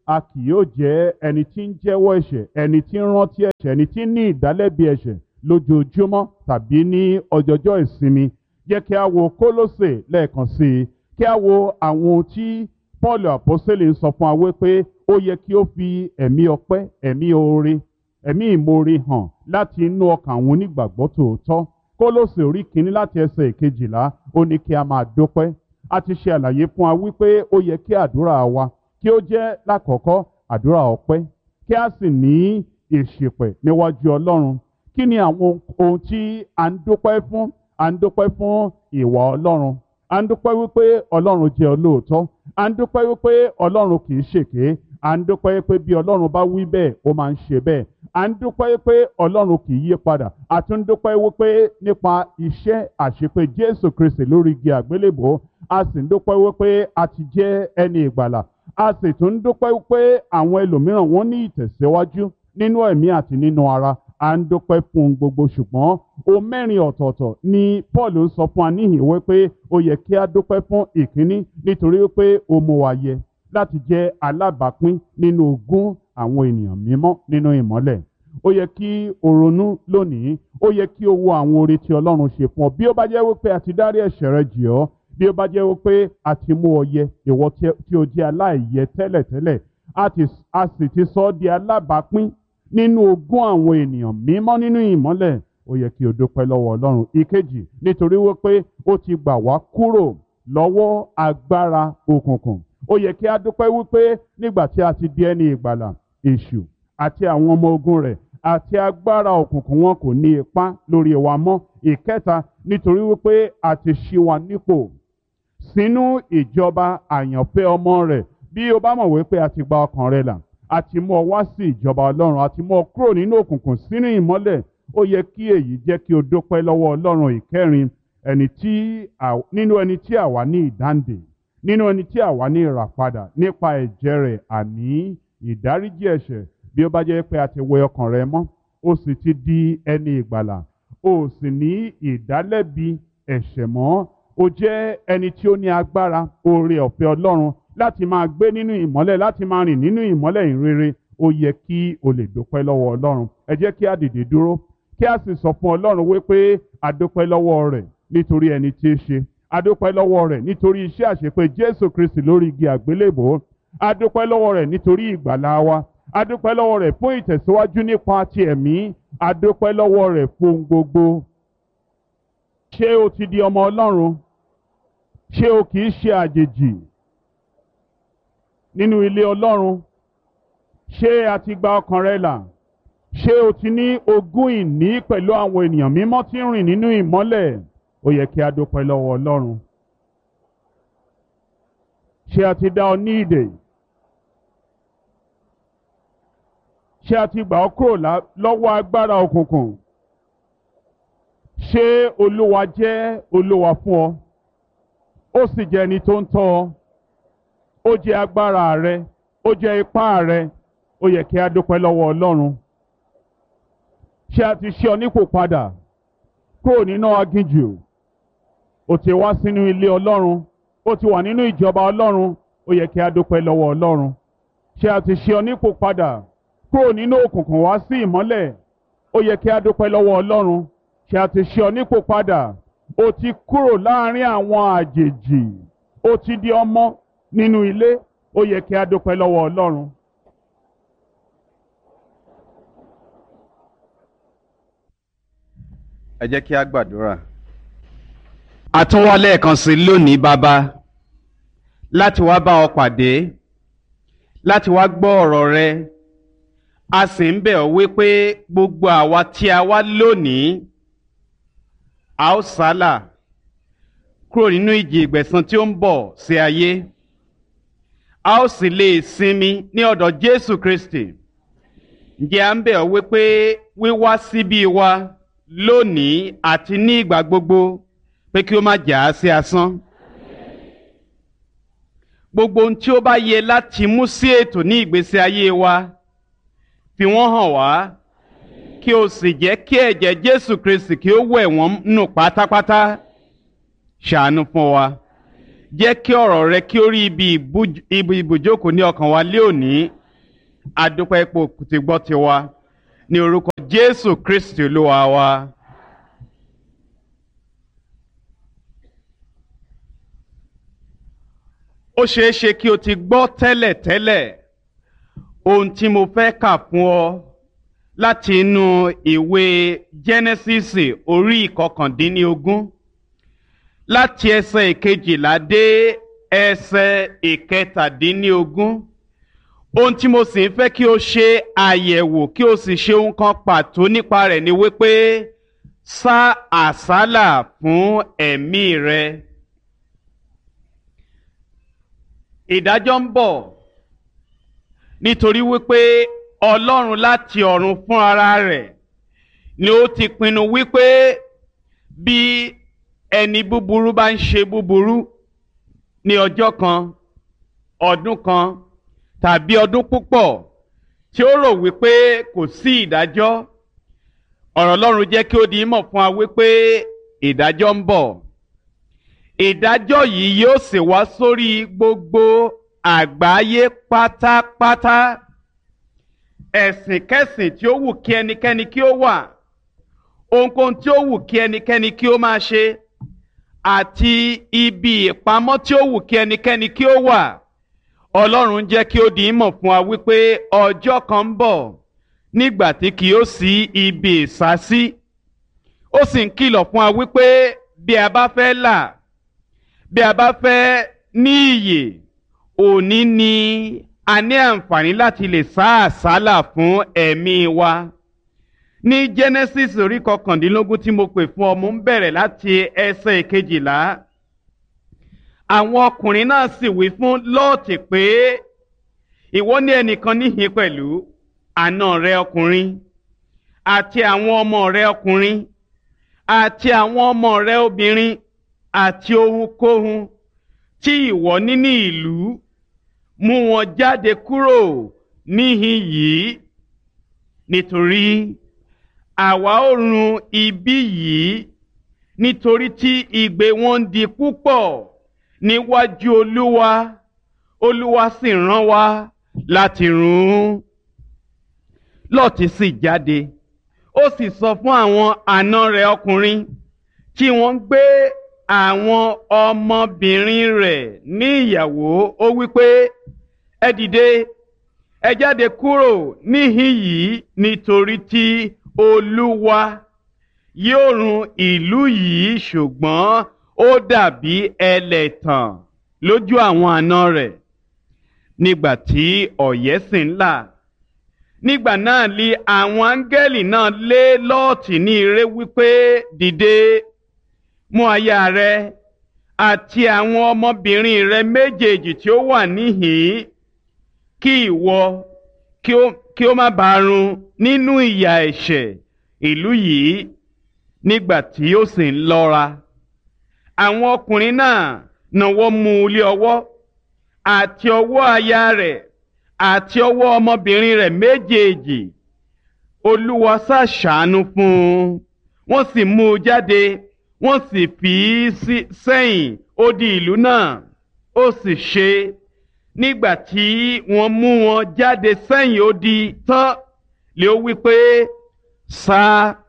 a kì yóò jẹ́ ẹni tí ń jẹ́wọ́ ẹ̀ṣẹ̀, ẹni tí ń rántí ẹ̀ṣẹ̀, ẹni tí ń ní ìdálẹ́bi ẹ̀ṣẹ̀ lójoojúmọ́ tàbí ní ọjọ́jọ́ ìsinmi. Jẹ́ kí a wo Kólósè lẹ́ẹ̀kan sí i, kí a wo àwọn ohun tí Pọ́ọ̀lù àpọ́sítélì ń sọ fún wa wípé ó yẹ kí ó fi ẹ̀mí ọpẹ́, ẹ̀mí oore, ẹ̀mí ìmoore hàn láti inú ọkàn àwọn onígbàgbọ́ tòótọ́. Kólósè orí kìíní láti ẹsẹ̀ ìkejìlá ó ní kí a máa dúpẹ́. A ti ṣe àlàyé fún wa wípé ó yẹ kí àdúrà wa kí ó jẹ́ lákọ̀ọ́kọ́ àdúrà ọpẹ́, kí a sì ní ìṣìpẹ̀ níwájú Ọlọ́run. Kí ni àwọn ohun tí a ń dúpẹ́ fún? À ń dúpẹ́ fún ìwà Ọlọ́run. À ń dúpẹ́ wípé Ọlọ́run jẹ́ olóòótọ́. À ń dúpẹ́ wípé Ọlọ́run kì í ṣèké. À ń dúpẹ́ wípé bí Ọlọ́run bá wí bẹ́ẹ̀, ó máa ń ṣe bẹ́ẹ̀. À ń dúpẹ́ wípé Ọlọ́run kì í yí padà. A tún dúpẹ́ wípé nípa iṣẹ́ àṣepé Jésù Kristi lórí igi àgbélébò. A sì ń dúpẹ́ wípé a ti jẹ́ ẹni ìgbàlà. A sì tún ń dúpẹ́ wípé àwọn ẹlòmíràn wọ́n ní ìtẹ̀síwájú nínú ẹ̀mí àti nínú ara. À ń dúpẹ́ fún un gbogbo, ṣùgbọ́n o mẹ́rin ọ̀tọ̀ọ̀tọ̀ ni Paul ń sọ fún wa níhìn wípé ó yẹ kí a dúpẹ́ fún ìkíní nítorí wípé ó mú wa yẹ láti jẹ́ alábàápín nínú ogún àwọn ènìyàn mímọ́ nínú ìmọ́lẹ̀. Ó yẹ kí o ronú lónìí, ó yẹ kí o wo àwọn oore tí Ọlọ́run ṣe fún ọ. Bí ó bá jẹ́ wípé a ti dárí ẹ̀ṣẹ̀ rẹ jì ọ́, bí ó bá jẹ́ wípé a ti mú ọ yẹ, ìwọ tí o jẹ́ aláìyẹ tẹ́lẹ̀tẹ́lẹ̀, a sì ti sọ ọ́ di alábàápín nínú ogún àwọn ènìyàn mímọ́ nínú ìmọ́lẹ̀, ó yẹ kí o dúpẹ́ lọ́wọ́ Ọlọ́run. Ìkejì, nítorí wípé ó ti gbà wá kúrò lọ́wọ́ agbára òkùnkùn. Ó yẹ kí a dúpẹ́ wípé nígbà tí a ti di ẹni ìgbàlà, èṣù àti àwọn ọmọ ogun rẹ̀ àti agbára òkùnkùn wọn kò ní ipá lórí wa mọ́. Ìkẹta, nítorí wípé a ti ṣí wa nípò sínú ìjọba àyànfẹ́ ọmọ rẹ̀. Bí o bá mọ̀ wípé a ti gba ọkàn rẹ là, a ti mú ọ wá sí ìjọba Ọlọ́run, a ti mú ọ kúrò nínú òkùnkùn sínú ìmọ́lẹ̀, ó yẹ kí èyí jẹ́ kí o dúpẹ́ lọ́wọ́ Ọlọ́run. Ìkẹrin, ẹni tí nínú ẹni tí àwa ní ìdáǹdè, nínú ẹni tí àwa ní ìràpadà nípa ẹ̀jẹ̀ rẹ̀, àní ìdáríjì ẹ̀ṣẹ̀. Bí ó bá jẹ́ pé a ti wẹ ọkàn rẹ mọ́, ó sì ti di ẹni ìgbàlà, ó sì ní ìdálẹ́bi ẹ̀ṣẹ̀ mọ́, ó jẹ́ ẹni tí ó ní agbára oore ọ̀fẹ́ Ọlọ́run láti máa gbé nínú ìmọ́lẹ̀, láti máa rìn nínú ìmọ́lẹ̀ ìrere. Ó yẹ kí o lè dúpẹ́ lọ́wọ́ Ọlọ́run. Ẹ jẹ́ kí a dìde dúró, kí a sì sọ fún Ọlọ́run wípé a dúpẹ́ lọ́wọ́ rẹ̀ nítorí ẹni tí í ṣe. A dúpẹ́ lọ́wọ́ rẹ̀ nítorí iṣẹ́ àṣepé Jésù Kristi lórí igi àgbélébò. A dúpẹ́ lọ́wọ́ rẹ̀ nítorí ìgbàlà wa. A dúpẹ́ lọ́wọ́ rẹ̀ fún ìtẹ̀síwájú nípa ti ẹ̀mí. A dúpẹ́ lọ́wọ́ rẹ̀ fún gbogbo. Ṣé o ti di ọmọ Ọlọ́run? Ṣé o kì í ṣe àjèjì nínú ilé Ọlọ́run? Ṣé a ti gba ọkàn rẹ là? Ṣé o ti ní ogún ìní pẹ̀lú àwọn ènìyàn mímọ́ tí ń rìn nínú ìmọ́lẹ̀? Ó yẹ kí a dúpẹ́ lọ́wọ́ Ọlọ́run. Ṣé a ti dá ọ ní ìdè? Ṣé a ti gbà ọ́ kúrò lọ́wọ́ agbára òkùnkùn? Ṣé Olúwa jẹ́ Olúwa fún ọ? Ó sì jẹ́ ẹni tó ń tọ́ ọ. Ó jẹ́ agbára rẹ, ó jẹ́ ipá rẹ. Ó yẹ kí a dúpẹ́ lọ́wọ́ Ọlọ́run. Ṣé a ti ṣe ọ nípò padà kúrò nínú aginjù? Ó ti wá sínú ilé Ọlọ́run, ó ti wà nínú ìjọba Ọlọ́run. Ó yẹ kí a dúpẹ́ lọ́wọ́ Ọlọ́run. Ṣé a ti ṣe ọ nípò padà kúrò nínú òkùnkùn wá sí ìmọ́lẹ̀? Ó yẹ kí a dúpẹ́ lọ́wọ́ Ọlọ́run. Ṣé a ti ṣe ọ nípò padà? Ó ti kúrò láàrin àwọn àjèjì, ó ti di ọmọ nínú ilé. Ó yẹ kí a dúpẹ́ lọ́wọ́ Ọlọ́run. Ẹ jẹ́ kí a gbàdúrà. A tún wá lẹ́ẹ̀kan sí lónìí bàbá, láti wá bá ọ pàdé, láti wá gbọ́ ọ̀rọ̀ rẹ. A sì ń bẹ̀ ọ́ wípé gbogbo àwa tí a wá lónìí, a ó sálà kúrò nínú ìjì ìgbẹ̀san tí ó ń bọ̀ sí ayé. A ó sì lè sinmi ní ọ̀dọ̀ Jésù Kristi. Ǹjẹ́ à ń bẹ̀ ọ́ wípé wíwá síbí wa lónìí àti ní ìgbà gbogbo pé kí ó má jà á sí asán. Gbogbo ohun tí ó bá yẹ láti mú sí ètò ní ìgbésí ayé wa, fi wọ́n hàn wá, kí o sì jẹ́ kí ẹ̀jẹ̀ Jésù Kristi kí ó wẹ̀ wọ́n nù pátápátá. Ṣàánú fún wa. jẹ́ kí ọ̀rọ̀ rẹ kí ó rí ibi ìbú- ibi ibùjókòó ní ọkàn wa lé òní. Adúpẹ́ ipò tí gbọ́ tiwa ní orúkọ Jésù Kristi Olúwa wa. Ó ṣeé ṣe kí o ti gbọ́ tẹ́lẹ̀ tẹ́lẹ̀ ohun tí mo fẹ́ kà fún ọ láti inú ìwé Jẹ́nẹ́sísì orí ìkọkàndínlógún láti ẹsẹ̀ ìkejìlá dé ẹsẹ̀ ìkẹtàdínlógún. Ohun tí mo sì ń fẹ́ kí o ṣe àyẹ̀wò kí o sì ṣe ohun kan pàtó nípa rẹ̀ ni wípé sá àsálà fún ẹ̀mí rẹ. Ìdájọ́ ń bọ̀ nítorí wípé Ọlọ́run láti ọ̀run fún ara rẹ̀ ni ó ti pinnu wípé bí ẹni búburú bá ń ṣe búburú ní ọjọ́ kan, ọdún kan tàbí ọdún púpọ̀ tí ó rò wípé kò sí ìdájọ́, ọ̀rọ̀ Ọlọ́run jẹ́ kí ó di mọ̀ fún wa wípé ìdájọ́ ń bọ̀. Ìdájọ́ yìí yóò sì wá sórí gbogbo àgbáyé pátápátá. Ẹ̀sìnkẹ́sìn tí ó wù kí ẹnikẹ́ni kí ó wà, ohunkóhun tí ó wù kí ẹnikẹ́ni kí ó máa ṣe, àti ibi ìpamọ́ tí ó wù kí ẹnikẹ́ni kí ó wà, Ọlọ́run jẹ́ kí ó di mọ̀ fún wa wípé ọjọ́ kan ń bọ̀ nígbà tí kì yóò sí ibi ìsásí. Ó sì ń kìlọ̀ fún wa wípé bí a bá fẹ́ là, bí a bá fẹ́ ní ìyè, òní ni a ní àǹfààní láti lè sá àsálà fún ẹ̀mí wa. Ní Genesis orí kọkàndínlógún tí mo pè fún ọ, mo ń bẹ̀rẹ̀ láti ẹsẹ̀ ìkejìlá. Àwọn ọkùnrin náà sì wí fún Lọ́ọ̀tì pé ìwọ ní ẹnìkan níhìn pẹ̀lú àna rẹ ọkùnrin àti àwọn ọmọ rẹ ọkùnrin àti àwọn ọmọ rẹ obìnrin àti ohunkóhun tí ìwọ ní ní ìlú, mú wọn jáde kúrò níhìn yìí, nítorí àwa ó run ibi yìí, nítorí tí igbe wọn ń di púpọ̀ níwájú Olúwa, Olúwa sì rán wa láti run ún. Lọ́ọ̀tì sì jáde, ó sì sọ fún àwọn àna rẹ̀ ọkùnrin tí wọ́n ń gbé àwọn ọmọbìnrin rẹ̀ ní ìyàwó, ó wípé ẹ dìde, ẹ jáde kúrò níhìn yìí, nítorí tí Olúwa yóò run ìlú yìí, ṣùgbọ́n ó dàbí ẹlẹ́tàn lójú àwọn àna rẹ̀. Nígbà tí ọ̀yẹ́ sì ń là, nígbà náà li àwọn áńgẹ́lì náà lé Lọ́ọ̀tì ní ire wípé dìde, mú aya rẹ àti àwọn ọmọbìnrin rẹ méjèèjì tí ó wà níhìn-ín, kí ìwọ kí ó kí ó má bàa run nínú ìyà ẹ̀ṣẹ̀ ìlú yìí. Nígbà tí ó sì ń lọ́ra, àwọn ọkùnrin náà nawọ́ mú u lé ọwọ́, àti ọwọ́ aya rẹ̀ àti ọwọ́ ọmọbìnrin rẹ̀ méjèèjì. Olúwa sá ṣàánú fún un, wọ́n sì mú u jáde, wọ́n sì fi í sí- sẹ́yìn odi ìlú náà. Ó sì ṣe, nígbà tí wọ́n mú wọn jáde sẹ́yìn odi tán, lé ó wí pé sá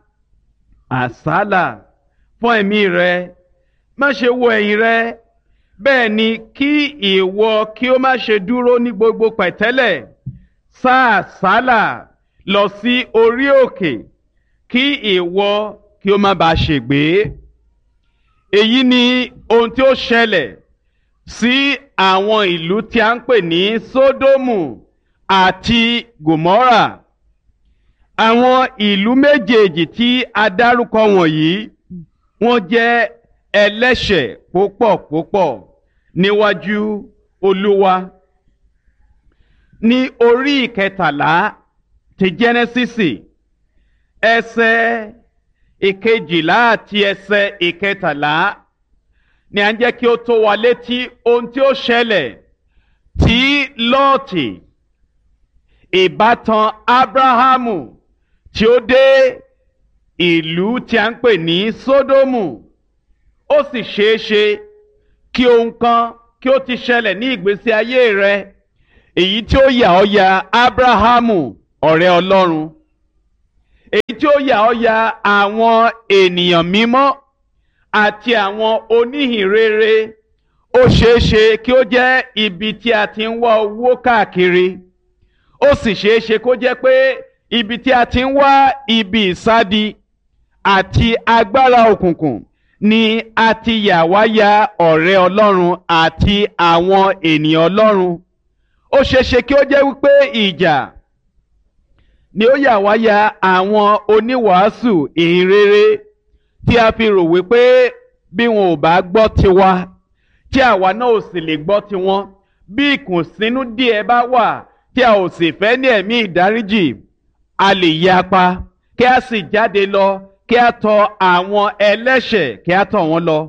àsálà fún ẹ̀mí rẹ, má ṣe wo ẹ̀yìn rẹ, bẹ́ẹ̀ ni kí ìwọ kí ó má ṣe dúró ní gbogbo pẹ̀tẹ́lẹ̀. Sá àsálà lọ sí orí òkè, kí ìwọ kí ó má bàa ṣègbé. Èyí ni ohun tí ó ṣẹlẹ̀ sí àwọn ìlú tí a ń pè ní Sódómù àti Gòmórà. Àwọn ìlú méjèèjì tí a dárúkọ wọ̀nyí, wọ́n jẹ́ ẹlẹ́ṣẹ̀ púpọ̀ púpọ̀ níwájú Olúwa. Ní orí ìkẹtàlá ti Jẹ́nẹ́sísì, ẹsẹ̀ ìkejìlá àti ẹsẹ̀ ìkẹtàlá ni à ń jẹ́ kí ó tó wa létí ohun tí ó ṣẹlẹ̀ tí Lọ́ọ̀tì, ìbátan Ábráhámù, tí ó dé ìlú tí a ń pè ní Sódómù. Ó sì ṣeé ṣe kí ohun kan kí ó ti ṣẹlẹ̀ ní ìgbésí ayé rẹ èyí tí ó yà ọ́ ya Ábúráhámù ọ̀rẹ́ Ọlọ́run, èyí tí ó yà ọ́ ya àwọn ènìyàn mímọ́ àti àwọn oníhìnrere. Ó ṣeé ṣe kí ó jẹ́ ibi tí a ti ń wá owó káàkiri, ó sì ṣeé ṣe kó jẹ́ pé ibi tí a ti ń wá ibi ìsádi àti agbára òkùnkùn ni a ti yà wá ya ọ̀rẹ́ Ọlọ́run àti àwọn ènìyàn Ọlọ́run. Ó ṣeé ṣe kí ó jẹ́ wípé ìjà ni ó yà wá ya àwọn oníwàásù ìhìnrere tí a fi rò wípé bí wọn ò bá gbọ́ tiwa tí àwa náà ò sì lè gbọ́ tiwọn, bí ìkùnsínú díẹ̀ bá wà tí a ò sì fẹ́ ní ẹ̀mí ìdáríjì, a lè yapa kí a sì jáde lọ kí a tọ̀ àwọn ẹlẹ́ṣẹ̀ kí a tọ̀ wọ́n lọ.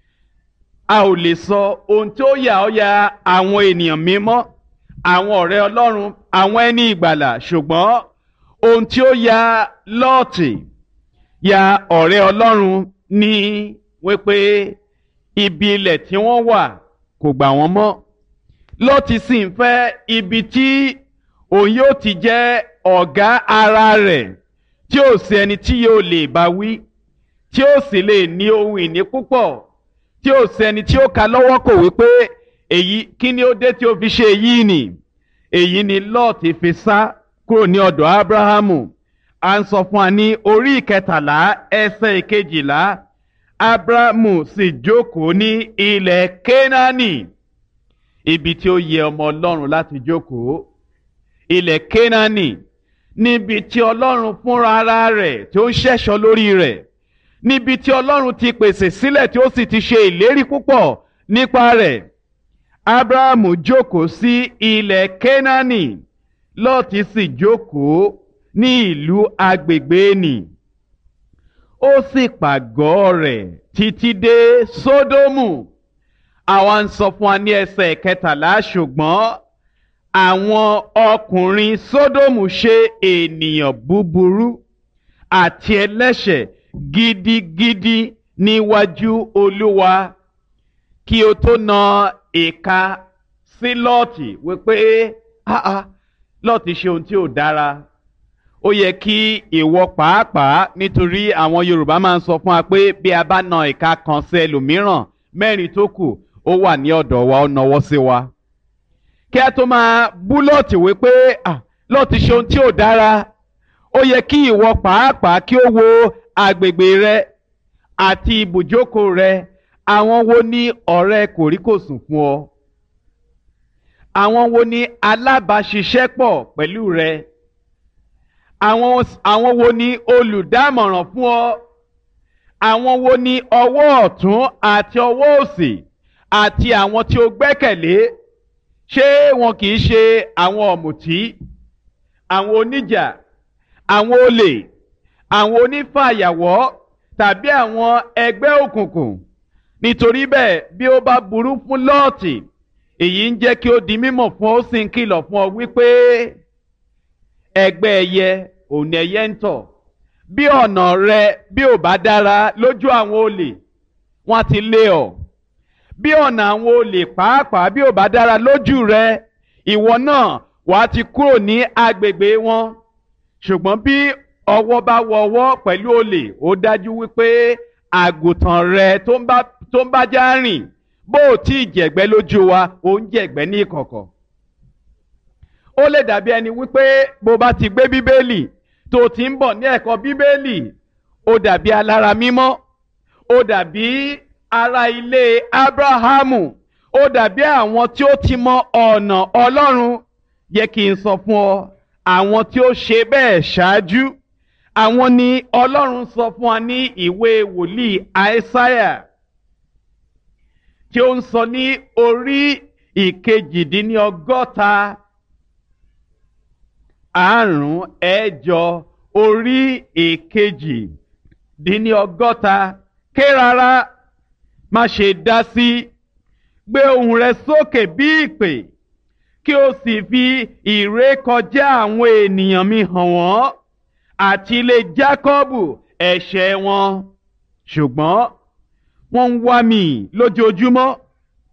A ò lè sọ ohun tí ó yà ọ́ ya àwọn ènìyàn mímọ́, àwọn ọ̀rẹ́ Ọlọ́run, àwọn ẹni ìgbàlà, ṣùgbọ́n ohun tí ó ya Lọ́ọ̀tì ya ọ̀rẹ́ Ọlọ́run ní wípé ibi ilẹ̀ tí wọ́n wà kò gbà wọ́n mọ́. Lọ́ọ̀tì sì ń fẹ́ ibi tí òun yóò ti jẹ́ ọ̀gá ara rẹ̀, tí ó sì ẹni tí yóò lè bá wí, tí ó sì lè ní ohun ìní púpọ̀, tí ó sì ẹni tí ó ka lọ́wọ́ kò wípé èyí kí ni ó dé tí ó fi ṣe èyí nì. Èyí ni Lọ́ọ̀tì fi sá kúrò ní ọ̀dọ̀ Ábúráhámù. À ń sọ fún wa ní orí ìkẹtàlá ẹsẹ̀ ìkejìlá. Ábúráhámù sì jókòó ní ilẹ̀ Kénáánì, ibi tí ó yẹ ọmọ Ọlọ́run láti jókòó. Ilẹ̀ Kénáánì, níbi tí Ọlọ́run fúnra ara rẹ̀ tí ó ń ṣẹ̀ṣọ́ lórí rẹ̀, níbi tí Ọlọ́run ti pèsè sílẹ̀ tí ó sì ti ṣe ìlérí púpọ̀ nípa rẹ̀. Ábúráhámù jókòó sí ilẹ̀ Kénáánì, Lọ́ọ̀tì sì jókòó ní ìlú agbègbè nì. Ó sì pàgọ́ rẹ̀ títí dé Sódómù. Àwa ń sọ fún wa ní ẹsẹ̀ kẹtàlá, ṣùgbọ́n àwọn ọkùnrin Sódómù ṣe ènìyàn búburú àti ẹlẹ́ṣẹ̀ gidigidi níwájú Olúwa. Kí o tó na ìka sí Lọ́ọ̀tì wípé áá Lọ́ọ̀tì ṣe ohun tí ò dára, ó yẹ kí ìwọ pàápàá, nítorí àwọn Yorùbá máa ń sọ fún wa pé bí a bá na ìka kan sí ẹlòmíràn, mẹ́rin tó kù ó wà ní ọ̀dọ̀ wa, ó nawọ́ sí wa. Kí a tó máa bú Lọ́ọ̀tì wípé Lọ́ọ̀tì ṣe ohun tí ò dára, ó yẹ kí ìwọ pàápàá kí ó wo agbègbè rẹ àti ibùjókòó rẹ. Àwọn wo ni ọ̀rẹ́ kòríkòsùn fún ọ? Àwọn wo ni alábàáṣiṣẹ́pọ̀ pẹ̀lú rẹ? Àwọn àwọn wo ni olùdámọ̀ràn fún ọ? Àwọn wo ni ọwọ́ ọ̀tún àti ọwọ́ òsì àti àwọn tí o gbẹ́kẹ̀lé? Ṣé wọn kì í ṣe àwọn ọ̀mùtí, àwọn oníjà, àwọn olè, àwọn onífàyàwọ́ tàbí àwọn ẹgbẹ́ òkùnkùn? Nítorí bẹ́ẹ̀, bí ó bá burú fún Lọ́ọ̀tì, èyí ń jẹ́ kí ó di mímọ̀ fún ọ, ó sì ń kìlọ̀ fún ọ wípé ẹgbẹ́ ẹyẹ òun ẹyẹ ń tọ̀. Bí ọ̀nà rẹ bí ò bá dára lójú àwọn olè, wọ́n ti lé ọ. Bí ọ̀nà àwọn olè pàápàá bí ò bá dára lójú rẹ, ìwọ náà wàá ti kúrò ní agbègbè wọn. Ṣùgbọ́n bí ọwọ́ bá wọ ọwọ́ pẹ̀lú olè, ó dájú wípé àgùntàn rẹ tó ń bá tó ń bá já rìn, bó ò tí ì jẹ̀gbẹ́ lójú wa, ó ń jẹ̀gbẹ́ ní ìkọ̀kọ̀. Ó lè dàbí ẹni wípé bó bá ti gbé Bíbélì tó ti ń bọ̀ ní ẹ̀kọ́ Bíbélì, ó dàbí alára mímọ́, ó dàbí ará ilé Ábúráhámù, ó dàbí àwọn tí ó ti mọ ọ̀nà Ọlọ́run. Yẹ kí n sọ fún ọ, àwọn tí ó ṣe bẹ́ẹ̀ ṣáájú, àwọn ni Ọlọ́run sọ fún wa ní ìwé wòlíì Àìsáyà, tí ó ń sọ ní orí ìkejìdínlọ́gọ́ta àrún ẹ̀jọ orí ìkejìdínlọ́gọ́ta. Ké rárá, má ṣe dá sí, gbé ohùn rẹ sókè bí ìpè, kí o sì fi ìrékọjá àwọn ènìyàn mi hàn wọ́n àti ilé Jákọ́bù ẹ̀ṣẹ̀ wọn. Ṣùgbọ́n wọ́n ń wá mi lójoojúmọ́,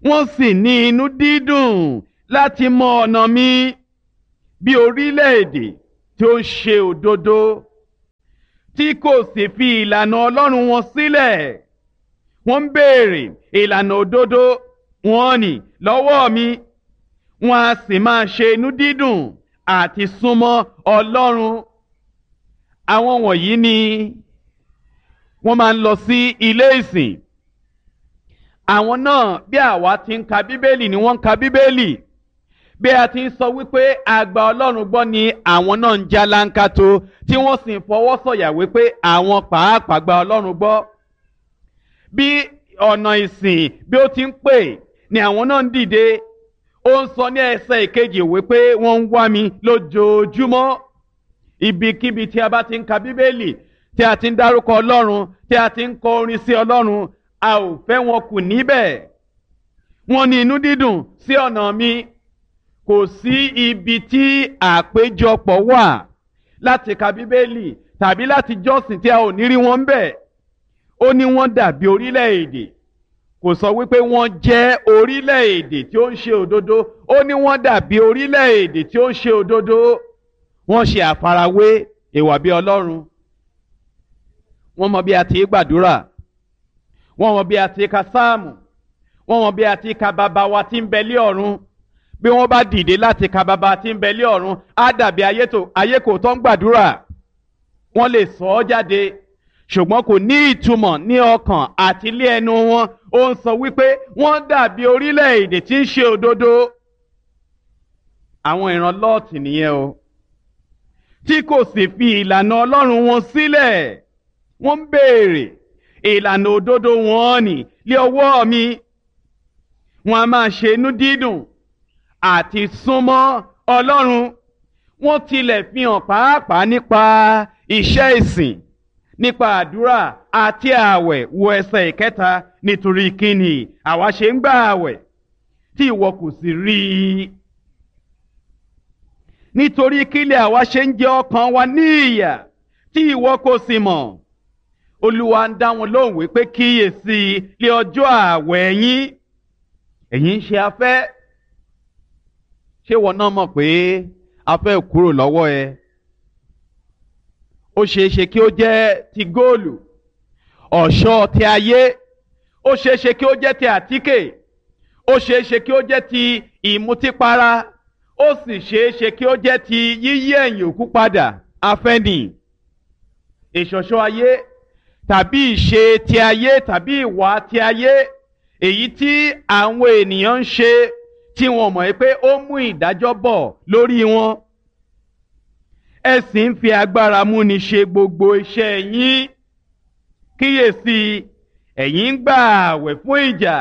wọ́n sì ní inú dídùn láti mọ ọ̀nà mi bí orílẹ̀-èdè tí ó ń ṣe òdodo tí kò sì fi ìlànà Ọlọ́run wọn sílẹ̀. Wọ́n ń béèrè ìlànà òdodo wọn nì lọ́wọ́ mi, wọn a sì máa ṣe inú dídùn àti súnmọ́ Ọlọ́run. Àwọn wọ̀nyí ni wọ́n máa ń lọ sí ilé ìsìn. Àwọn náà bí àwa ti ń ka Bíbélì ni wọ́n ń ka Bíbélì. Bí a ti ń sọ wípé a gba Ọlọ́run gbọ́ ni àwọn náà ń já láńkátó tí wọ́n sì ń fọwọ́ sọ̀yà wípé àwọn pàápàá gba Ọlọ́run gbọ́. Bí ọ̀nà ìsìn bí ó ti ń pè ni àwọn náà ń dìde. Ó ń sọ ní ẹsẹ̀ ìkejì wípé wọ́n ń wá mi lójoojúmọ́. Ibikíbi tí a bá ti ń ka Bíbélì, tí a ti ń dárúkọ Ọlọ́run, tí a ti ń kọ orin sí Ọlọ́run, a ò fẹ́ wọn kù níbẹ̀. Wọ́n ní inú dídùn sí ọ̀nà mi. Kò sí ibi tí àpéjọpọ̀ wà láti ka Bíbélì tàbí láti jọ́sìn tí a ò ní rí wọn bẹ̀. Ó ní wọ́n dàbí orílẹ̀-èdè. Kò sọ wípé wọ́n jẹ́ orílẹ̀-èdè tí ó ń ṣe òdodo. Ó ní wọ́n dàbí orílẹ̀-èdè tí ó ń ṣe òdodo. Wọ́n ṣe àfarawé ìwà bí Ọlọ́run. Wọ́n mọ bí a ti gbàdúrà. Wọ́n mọ bí a ti ka sáàmù. Wọ́n mọ bí a ti ka bàbá wa tí ń bẹ lé ọ̀run. Bí wọ́n bá dìde láti ka bàbá tí ń bẹ lé ọ̀run, á dàbí ayé kò tó ń gbàdúrà. Wọ́n lè sọ ọ́ jáde, ṣùgbọ́n kò ní ìtumọ̀ ní ọkàn àti ilé ẹnu wọn. Ó ń sọ wípé wọ́n dàbí orílẹ̀-èdè tí ń ṣe òdodo. Àwọn ìran Lọ́ọ̀tì nìyẹn o, tí kò sì fi ìlànà Ọlọ́run wọn sílẹ̀. Wọ́n ń béèrè ìlànà òdodo wọn nì lé ọwọ́ mi. Wọ́n a máa ṣe inú dídùn àti súnmọ́ Ọlọ́run. Wọ́n tilẹ̀ fi hàn pàápàá nípa iṣẹ́ ìsìn, nípa àdúrà àti ààwẹ̀. Wo ẹsẹ̀ ìkẹta, nítorí kíni àwa ṣe ń gbà ààwẹ̀ tí ìwọ kò sì rí i? Nítorí kílẹ̀ àwa ṣe ń jẹ ọkàn wa ní ìyà tí ìwọ kò sì mọ̀. Olúwa ń dá wọn lóhùn wípé kíyèsí lé ọjọ́ ààwẹ̀ yín ẹ̀yin ń ṣe afẹ́. Ṣé wọn náà mọ̀ pé afẹ́ kúrò lọ́wọ́ ẹ? Ó ṣeé ṣe kí ó jẹ́ ti góòlù, ọ̀ṣọ́ ti ayé. Ó ṣeé ṣe kí ó jẹ́ ti àtíkè. Ó ṣeé ṣe kí ó jẹ́ ti ìmutípara. Ó sì ṣeé ṣe kí ó jẹ́ ti yíyí ẹ̀yìn òkú padà. Afẹ́ nì. Ìṣọ̀ṣọ́ ayé tàbí ìṣe ti ayé tàbí ìwà ti ayé, èyí tí àwọn ènìyàn ń ṣe tí wọn mọ̀ pé ó mú ìdájọ́ bọ̀ lórí wọn. Ẹ sì ń fi agbára múni ṣe gbogbo iṣẹ́ yín. Kíyèsí, ẹ̀yin ń gbà àwẹ̀ fún ìjà.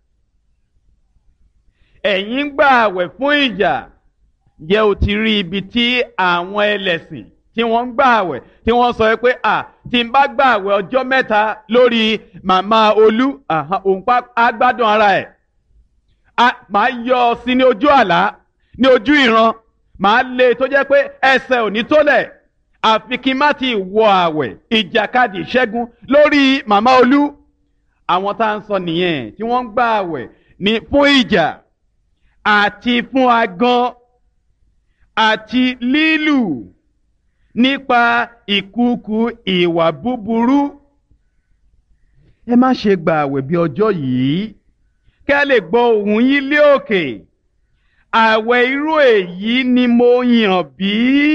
Ẹ̀yin ń gbà àwẹ̀ fún ìjà. Ǹjẹ́ o ti rí ibi tí àwọn ẹlẹ́sìn tí wọ́n ń gbà àwẹ̀ tí wọ́n sọ pé à tí n bá gbà àwẹ̀ ọjọ́ mẹ́ta lórí màmá Olú, òun pa á gbádùn ara ẹ̀. Màá yọ ọ sí ní ojú àlá, ní ojú ìran. Màá lé tó jẹ́ pé ẹsẹ̀ ò ní tólẹ̀. Àfi kí n má ti wọ àwẹ̀ ìjàkadì ìṣẹ́gun lórí màmá Olú. Àwọn tá à ń sọ nìyẹn tí wọ́n ń gbà àwẹ̀ ní fún ìjà àti fún agán àti lílù nípa ìkúùkù ìwà búburú. Ẹ má ṣe gbà àwẹ̀ bí ọjọ́ yìí kẹ́ lè gbọ́ ohùn yín lé òkè. Àwẹ̀ irú èyí ni mo yàn bí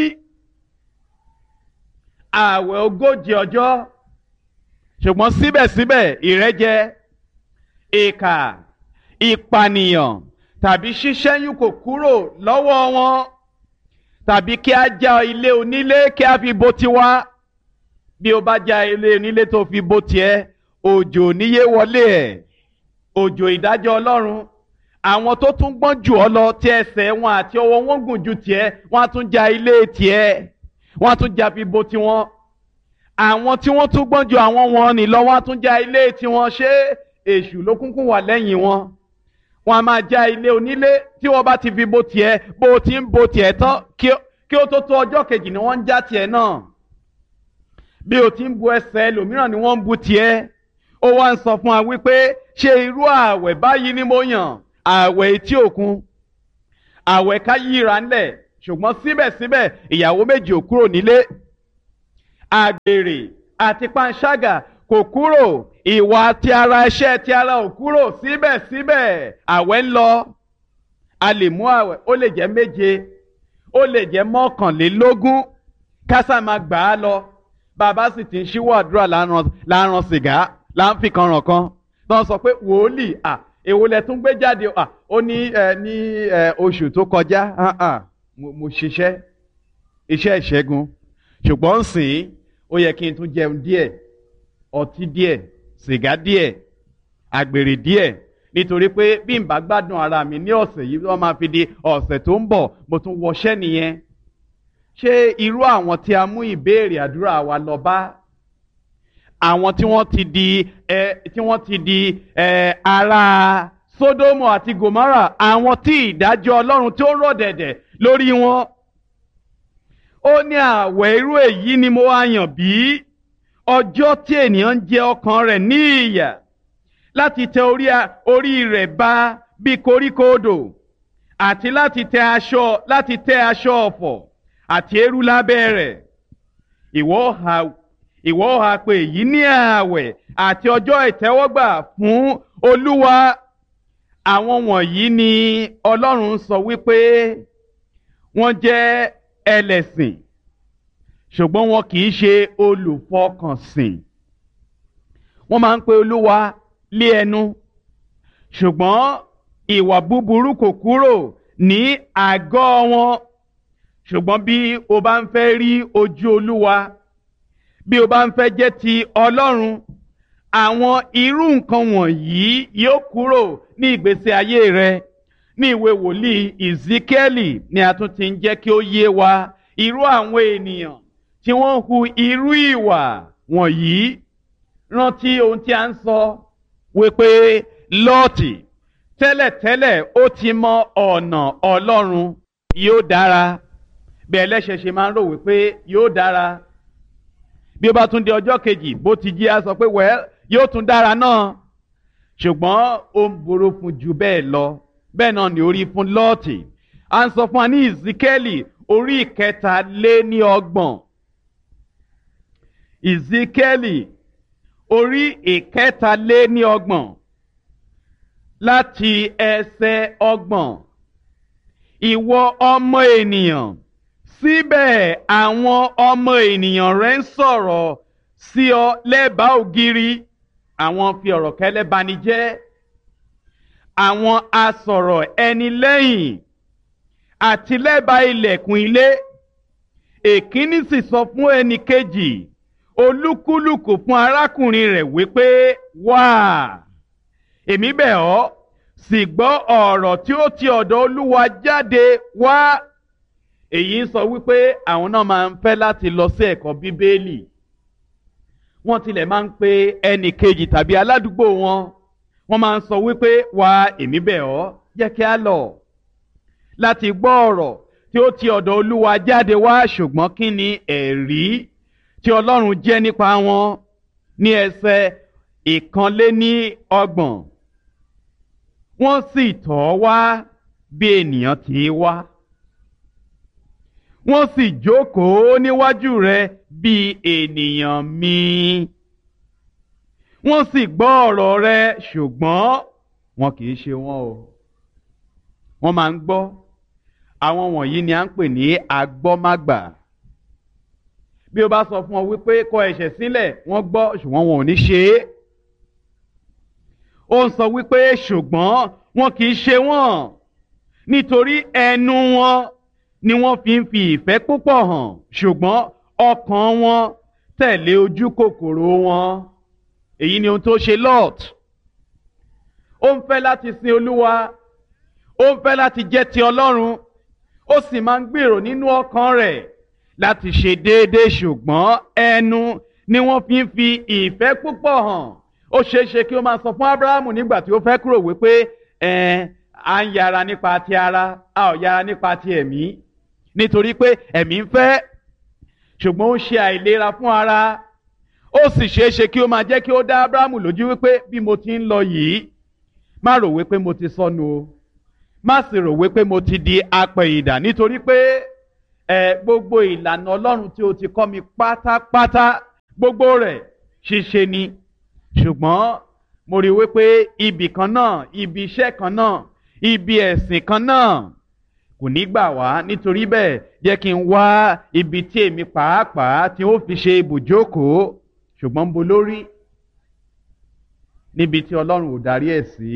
àwẹ̀ ogójì ọjọ́. Ṣùgbọ́n síbẹ̀síbẹ̀ ìrẹ́jẹ, ìkà, ìpànìyàn tàbí ṣíṣẹ́yún kò kúrò lọ́wọ́ wọn. Tàbí kí a já ilé onílé kí a fi bò tiwa. Bí o bá já ilé onílé tó fi bò tiẹ̀, òjò níyé wọlé ẹ̀. Òjò ìdájọ́ Ọlọ́run. Àwọn tó tún gbọ́n jù ọ́ lọ tí ẹsẹ̀ wọn àti ọwọ́ wọn gùn ju tiẹ̀, wọ́n á tún já ilé tiẹ̀. Wọ́n á tún já fi bò tiwọn. Àwọn tí wọ́n tún gbọ́n ju àwọn wọn nì lọ, wọ́n á tún já ilé tiwọn. Ṣé èṣù ló kúnkún wà lẹ́yìn wọn? Wọ́n á máa já ilé onílé tí wọ́n bá ti fi bò tiẹ̀, bó o ti ń bò tiẹ̀ tán kí ó tó tó ọjọ́ kejì ni wọ́n ń já tiẹ̀ náà. Bí o ti ń bu ẹsẹ̀ ẹlòmíràn ni wọ́n ń bu tiẹ̀. Ó wá ń sọ fún wa wípé ṣé irú ààwẹ̀ báyìí ni mo yàn? Ààwẹ̀ etí òkun, ààwẹ̀ ká yíra ńlẹ̀, ṣùgbọ́n síbẹ̀síbẹ̀ ìyàwó méjì ò kúrò nílé. Àgbèrè àti panṣágà kò kúrò, ìwà ti ara, iṣẹ́ ti ara ò kúrò, síbẹ̀síbẹ̀ ààwẹ̀ ń lọ. A lè mú ààwẹ̀, ó lè jẹ́ méje, ó lè jẹ́ mọ́kànlélógún, kásá máa gbà á lọ. Bàbá sì ti ń ṣíwọ́ àdúrà láàrán sìgá, láǹfì kan ràn kan. Tó ń sọ pé wòlíì, à èwo lẹ tún gbé jáde, à ó ní ẹ ní ẹ oṣù tó kọjá, mo ṣiṣẹ́ iṣẹ́ ìṣẹ́gun, ṣùgbọ́n sìn ó yẹ kí n tún jẹun díẹ̀, ọtí díẹ̀, sìgá díẹ̀, àgbèrè díẹ̀, nítorí pé bí n bá gbádùn ara mi ní ọ̀sẹ̀ yìí wọ́n máa fi di ọ̀sẹ̀ tó ń bọ̀ mo tún wọṣẹ́ nìyẹn. Ṣé irú àwọn tí a mú ìbéèrè àdúrà wa lọ bá, àwọn tí wọ́n ti di ẹ tí wọ́n ti di ẹ ará Sódómù àti Gòmárà, àwọn tí ìdájọ́ Ọlọ́run tí ó rọ̀ dẹ̀dẹ̀ lórí wọn? Ó ní ààwẹ̀ irú èyí ni mo wá yàn bí ọjọ́ tí ènìyàn ń jẹ ọkàn rẹ̀ ní ìyà, láti tẹ orí rẹ̀ ba bí koríko odò, àti láti tẹ aṣọ láti tẹ aṣọ ọ̀fọ̀ àti eérú lábẹ́ rẹ̀. Ìwọ ha ìwọ ha pé èyí ní ààwẹ̀ àti ọjọ́ ìtẹ́wọ́gbà fún Olúwa. Àwọn wọ̀nyí ni Ọlọ́run sọ wípé wọ́n jẹ́ ẹlẹ́sìn, ṣùgbọ́n wọn kì í ṣe olùfọkànsìn. Wọ́n máa ń pe Olúwa lé ẹnu, ṣùgbọ́n ìwà búburú kò kúrò ní àgọ́ wọn. Ṣùgbọ́n bí o bá ń fẹ́ rí ojú Olúwa, bí o bá ń fẹ́ jẹ́ ti Ọlọ́run, àwọn irú nǹkan wọ̀nyí yóò kúrò ní ìgbésí ayé rẹ. Ní ìwé wòlíì Ìsíkẹ́lì ni a tún ti ń jẹ́ kí ó yé wa irú àwọn ènìyàn tí wọ́n hu irú ìwà wọ̀nyí. Rántí ohun tí a ń sọ wípé Lọ́ọ̀tì tẹ́lẹ̀tẹ́lẹ̀ ó ti mọ ọ̀nà Ọlọ́run. Yóò dára, bí ẹlẹ́ṣẹ̀ ṣe máa ń rò wípé yóò dára, bí ó bá tún di ọjọ́ kejì bó ti jí á sọ pé wẹ́ẹ́ yóò tún dára náà. Ṣùgbọ́n ó ń burú fún jù bẹ́ẹ̀ lọ. Bẹ́ẹ̀ náà ni orí fún Lọ́ọ̀tì. À ń sọ fún wa ní Ìsíkẹ́lì orí ìkẹta lé ní ọgbọ̀n. Ìsíkẹ́lì orí ìkẹta lé ní ọgbọ̀n láti ẹsẹ̀ ọgbọ̀n. Ìwọ ọmọ ènìyàn, síbẹ̀ àwọn ọmọ ènìyàn rẹ̀ ń sọ̀rọ̀ sí ọ lẹ́bàá ògiri. Àwọn fi ọ̀rọ̀ kẹ́lẹ́ bani jẹ́, àwọn asọ̀rọ̀ ẹni lẹ́yìn àti lẹ́bàá ilẹ̀kùn ilé. Èkíní sì sọ fún ẹnì kejì, olúkúlùkù fún arákùnrin rẹ̀ wípé, wá, èmi bẹ̀ ọ́, sì gbọ́ ọ̀rọ̀ tí ó ti ọ̀dọ̀ Olúwa jáde wá. Èyí ń sọ wípé àwọn náà máa ń fẹ́ láti lọ sí ẹ̀kọ́ Bíbélì. Wọ́n tilẹ̀ máa ń pe ẹnì kejì tàbí aládùúgbò wọn. Wọ́n máa ń sọ wípé, wá, èmi bẹ̀ ọ́, jẹ́ kí a lọ láti gbọ́ ọ̀rọ̀ tí ó ti ọ̀dọ̀ Olúwa jáde wá. Ṣùgbọ́n kí ni ẹ̀rí tí Ọlọ́run jẹ́ nípa wọn? Ní ẹsẹ̀ ìkànléní ọgbọ̀n. Wọ́n sì tọ̀ ọ́ wá bí ènìyàn ti wá, wọ́n sì jókòó níwájú rẹ̀ bí ènìyàn mi. Wọ́n sì gbọ́ ọ̀rọ̀ rẹ̀, ṣùgbọ́n wọn kì í ṣe wọn o. Wọ́n máa ń gbọ́. Àwọn wọ̀nyí ni à ń pè ní agbọ́mágbà. Bí o bá sọ fún ọ wípé kọ ẹ̀ṣẹ̀ sílẹ̀, wọ́n gbọ́, ṣùgbọ́n wọn ò ní ṣe é. Ó ń sọ wípé ṣùgbọ́n wọn kì í ṣe wọ́n, nítorí ẹnu wọn ni wọ́n fi ń fi ìfẹ́ púpọ̀ hàn, ṣùgbọ́n ọkàn wọn tẹ̀lé ojú kòkòrò wọn. Èyí ni ohun tó ṣe Lot. Ó ń fẹ́ láti sin Olúwa, ó ń fẹ́ láti jẹ́ ti Ọlọ́run, ó sì máa ń gbèrò nínú ọkàn rẹ̀ láti ṣe déédéé, ṣùgbọ́n ẹnu ni wọ́n fi ń fi ìfẹ́ púpọ̀ hàn. Ó ṣeé ṣe kí ó máa sọ fún Ábúráhámù nígbà tí ó fẹ́ kúrò wípé ẹ̀ à ń yára nípa ti ara, a ò yára nípa ti ẹ̀mí, nítorí pé ẹ̀mí ń fẹ́, ṣùgbọ́n ó ṣe àìlera fún ara. ó sì ṣeé ṣe kí ó máa jẹ́ kí ó dá Ábúráhámù lójú wípé bí mo ti ń lọ yìí má rò wípé mo ti sọnù o má sì rò wípé mo ti di apẹ̀yìndà nítorí pé ẹ gbogbo ìlànà Ọlọ́run tí o ti kọ́ mi pátápátá gbogbo rẹ̀ ṣíṣe ni ṣùgbọ́n mo rí wípé ibì kan náà ibi iṣẹ́ kan náà ibi ẹ̀sìn kan náà kò ní gbà wá nítorí bẹ́ẹ̀ jẹ́ kí n wá ibi tí èmi pàápàá tí ó fi ṣe ibùjókòó ṣùgbọ́n ń bo lórí níbi tí Ọlọ́run ò darí ẹ̀ sí.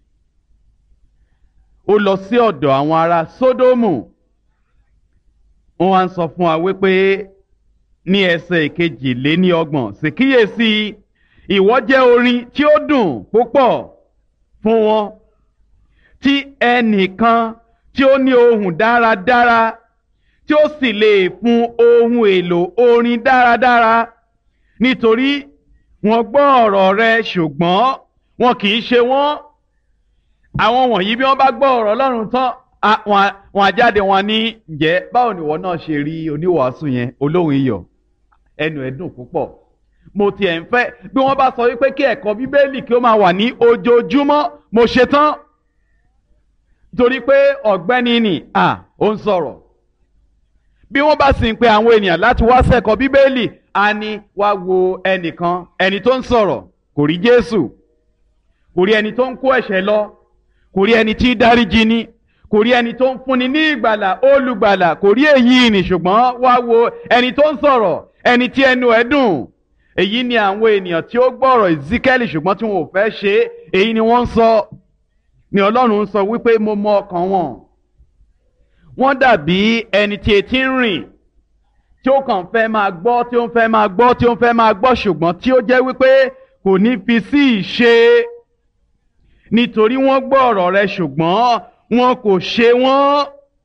Ó lọ sí ọ̀dọ̀ àwọn ará Sódómù wọ́n wá ń sọ fún wa wípé ní ẹsẹ̀ ìkejìléníọgbọ̀n sì kíyèsí ìwọ jẹ́ orin tí ó dùn púpọ̀ fún wọn tí ẹnìkan tí ó ní ohùn dáradára tí ó sì lè fún ohun èlò orin dáradára nítorí wọ́n gbọ́ ọ̀rọ̀ rẹ ṣùgbọ́n wọn kì í ṣe wọ́n. Àwọn wọ̀nyí bí wọ́n bá gbọ́ ọ̀rọ̀ Ọlọ́run tán wọn á jáde wọn ní ǹjẹ́ báwo ni ìwọ náà ṣe rí oníwàásù yẹn olóhùn iyọ̀ ẹnu ẹ̀ dùn púpọ̀. Mo tiẹ̀ ń fẹ́ bí wọ́n bá sọ wípé kí ẹ̀kọ́ Bíbélì kí ó máa wà ní ojoojúmọ́ mo ṣe tán torí pé ọ̀gbẹ́ni nì à ó ń sọ̀rọ̀. Bí wọ́n bá sì ń pe àwọn ènìyàn láti wá ṣẹ̀kọ́ Bíbélì a ní wá wo ẹnìkan ẹni tó ń sọ̀rọ̀ kò rí Jésù kò rí ẹni tó ń kó ẹ̀ṣẹ̀ lọ kò rí ẹni tí dáríjì ni kò rí ẹni tó ń fúnni ní ìgbàlà olùgbàlà kò rí èyí ni ṣùgbọ́n wá wo ẹni tó ń sọ̀rọ̀ ẹni tí ẹnu ẹ̀ dùn. Èyí ni àwọn ènìyàn tí ó gbọ́ ọ̀rọ̀ Ezekiel ṣùgbọ́n tí wọn ò fẹ́ ṣe é èyí ni wọ́n ń sọ ni Ọlọ́run ń sọ wípé mo mọ ọkàn wọn. Wọ́n dàbí ẹni tí etí ń rìn tí ó kàn fẹ́ máa gbọ́ tí ó ń fẹ́ máa gbọ́ tí ó ń fẹ́ máa gbọ́ ṣùgbọ́n tí ó jẹ́ wípé kò ní fi sí ìṣe nítorí wọ́n gbọ́ ọ̀rọ̀ rẹ ṣùgbọ́n wọn kò ṣe wọ́n.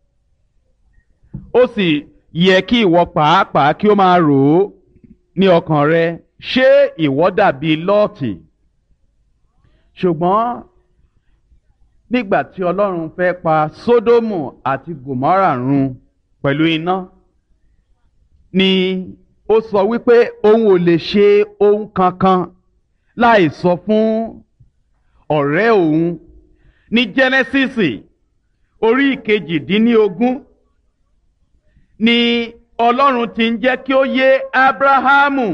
Ó sì yẹ kí ìwọ pàápàá kí ó máa rò ó ní ọkàn rẹ ṣé ìwọ dàbí Lọ́ọ̀tì ṣùgbọ́n nígbà tí Ọlọ́run fẹ́ pa Sódómù àti Gòmórà run pẹ̀lú iná ni ó sọ wípé òun ò lè ṣe ohun kankan láì sọ fún ọ̀rẹ́ òun ní Jẹ́nẹ́sísì orí ìkejìdínlógún ni Ọlọ́run ti ń jẹ́ kí ó yé Ábúráhámù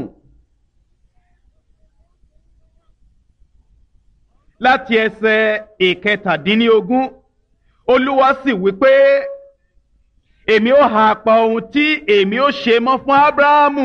láti ẹsẹ̀ ìkẹtàdínlógún Olúwa sì wí pé èmi ó ha pa ohun tí èmi ó ṣe mọ́ fún Ábúráhámù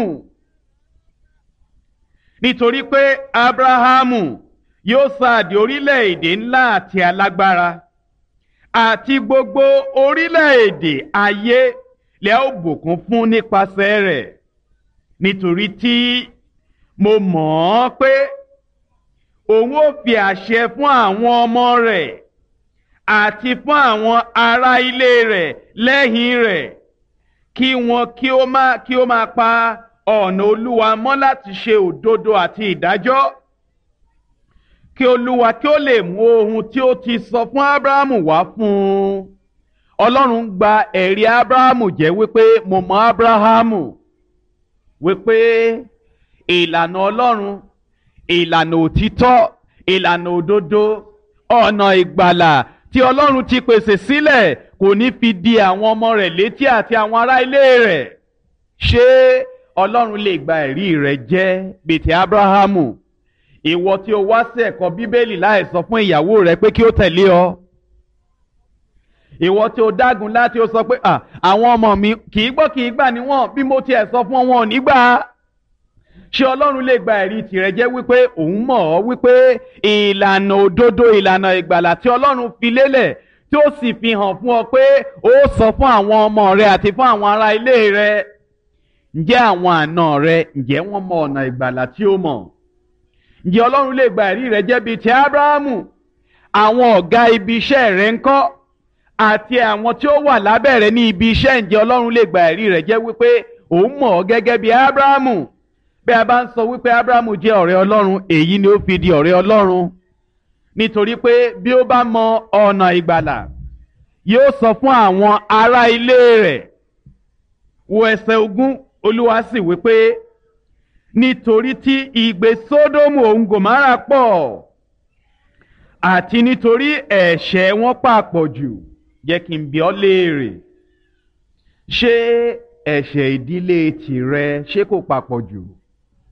nítorí pé Ábúráhámù yóò sáàdì orílẹ̀-èdè ńlá àti alágbára àti gbogbo orílẹ̀-èdè ayé lẹ́ ó bùkún fún nípasẹ̀ rẹ̀ nítorí tí mo mọ̀ ọ́n pé òun ó fi àṣẹ fún àwọn ọmọ rẹ̀ àti fún àwọn ará ilé rẹ̀ lẹ́yìn rẹ̀ kí wọn kí ó máa kí ó máa pa ọ̀nà Olúwa mọ́ láti ṣe òdodo àti ìdájọ́ kí Olúwa kí ó lè mú ohun tí ó ti sọ fún Ábúráhámù wá fún un. Ọlọ́run gba ẹ̀rí Ábúráhámù jẹ́ wípé mo mọ Ábúráhámù wípé ìlànà Ọlọ́run ìlànà òtítọ́ ìlànà òdodo ọ̀nà ìgbàlà tí Ọlọ́run ti pèsè sílẹ̀ kò ní fi di àwọn ọmọ rẹ̀ létí àti àwọn ará ilé rẹ̀. Ṣé Ọlọ́run lè gba ẹ̀rí rẹ̀ jẹ́ bíi ti Ábúráhámù? Ìwọ tí o wá sí ẹ̀kọ́ Bíbélì láì sọ fún ìyàwó rẹ pé kí ó tẹ̀lé ọ. Ìwọ tí o dágun láti ó sọ pé àwọn ọmọ mi kì í gbọ́ kì í gbà níwọ̀n bí mo tiẹ̀ sọ fún wọn ò ní gbà. Ṣé Ọlọ́run lè gba ẹ̀rí tìrẹ jẹ́ wípé òun mọ̀ ọ́ wípé ìlànà òdodo ìlànà ìgbàlà tí Ọlọ́run fi lélẹ̀ tí ó sì fi hàn fún ọ pé ó sọ fún àwọn ọmọ rẹ àti fún àwọn ará ilé rẹ. Ǹjẹ́ àwọn àna rẹ ǹjẹ́ wọ́n mọ ọ̀nà ìgbàlà tí ó mọ̀? Ǹjẹ́ Ọlọ́run lè gba ẹ̀rí rẹ jẹ́ bíi ti Ábúráhámù? Àwọn ọ̀gá ibi iṣẹ́ rẹ ńkọ́? Àti àwọn tí ó wà lábẹ́ rẹ ní ibi iṣẹ́ ǹjẹ́ Ọlọ́run lè gba ẹ̀rí rẹ jẹ́ wípé òun mọ̀ ọ́ gẹ́gẹ́ bí Ábúráhámù? Bí a bá ń sọ wípé Ábúráhámù jẹ́ ọ̀rẹ́ Ọlọ́run èyí ni ó fi di ọ̀rẹ́ Ọlọ́run nítorí pé bí ó bá mọ ọ̀nà ìgbàlà yóò sọ fún àwọn ará ilé rẹ̀. Wo ẹsẹ̀ ogún Olúwa sì wípé nítorí tí ìgbé Sódómù òun Gòmárà pọ̀ àti nítorí ẹ̀ṣẹ̀ wọn pàpọ̀ jù. Jẹ́ kí n bi ọ́ léèrè, ṣé ẹ̀ṣẹ̀ ìdílé tìrẹ ṣé kò papọ̀ jù?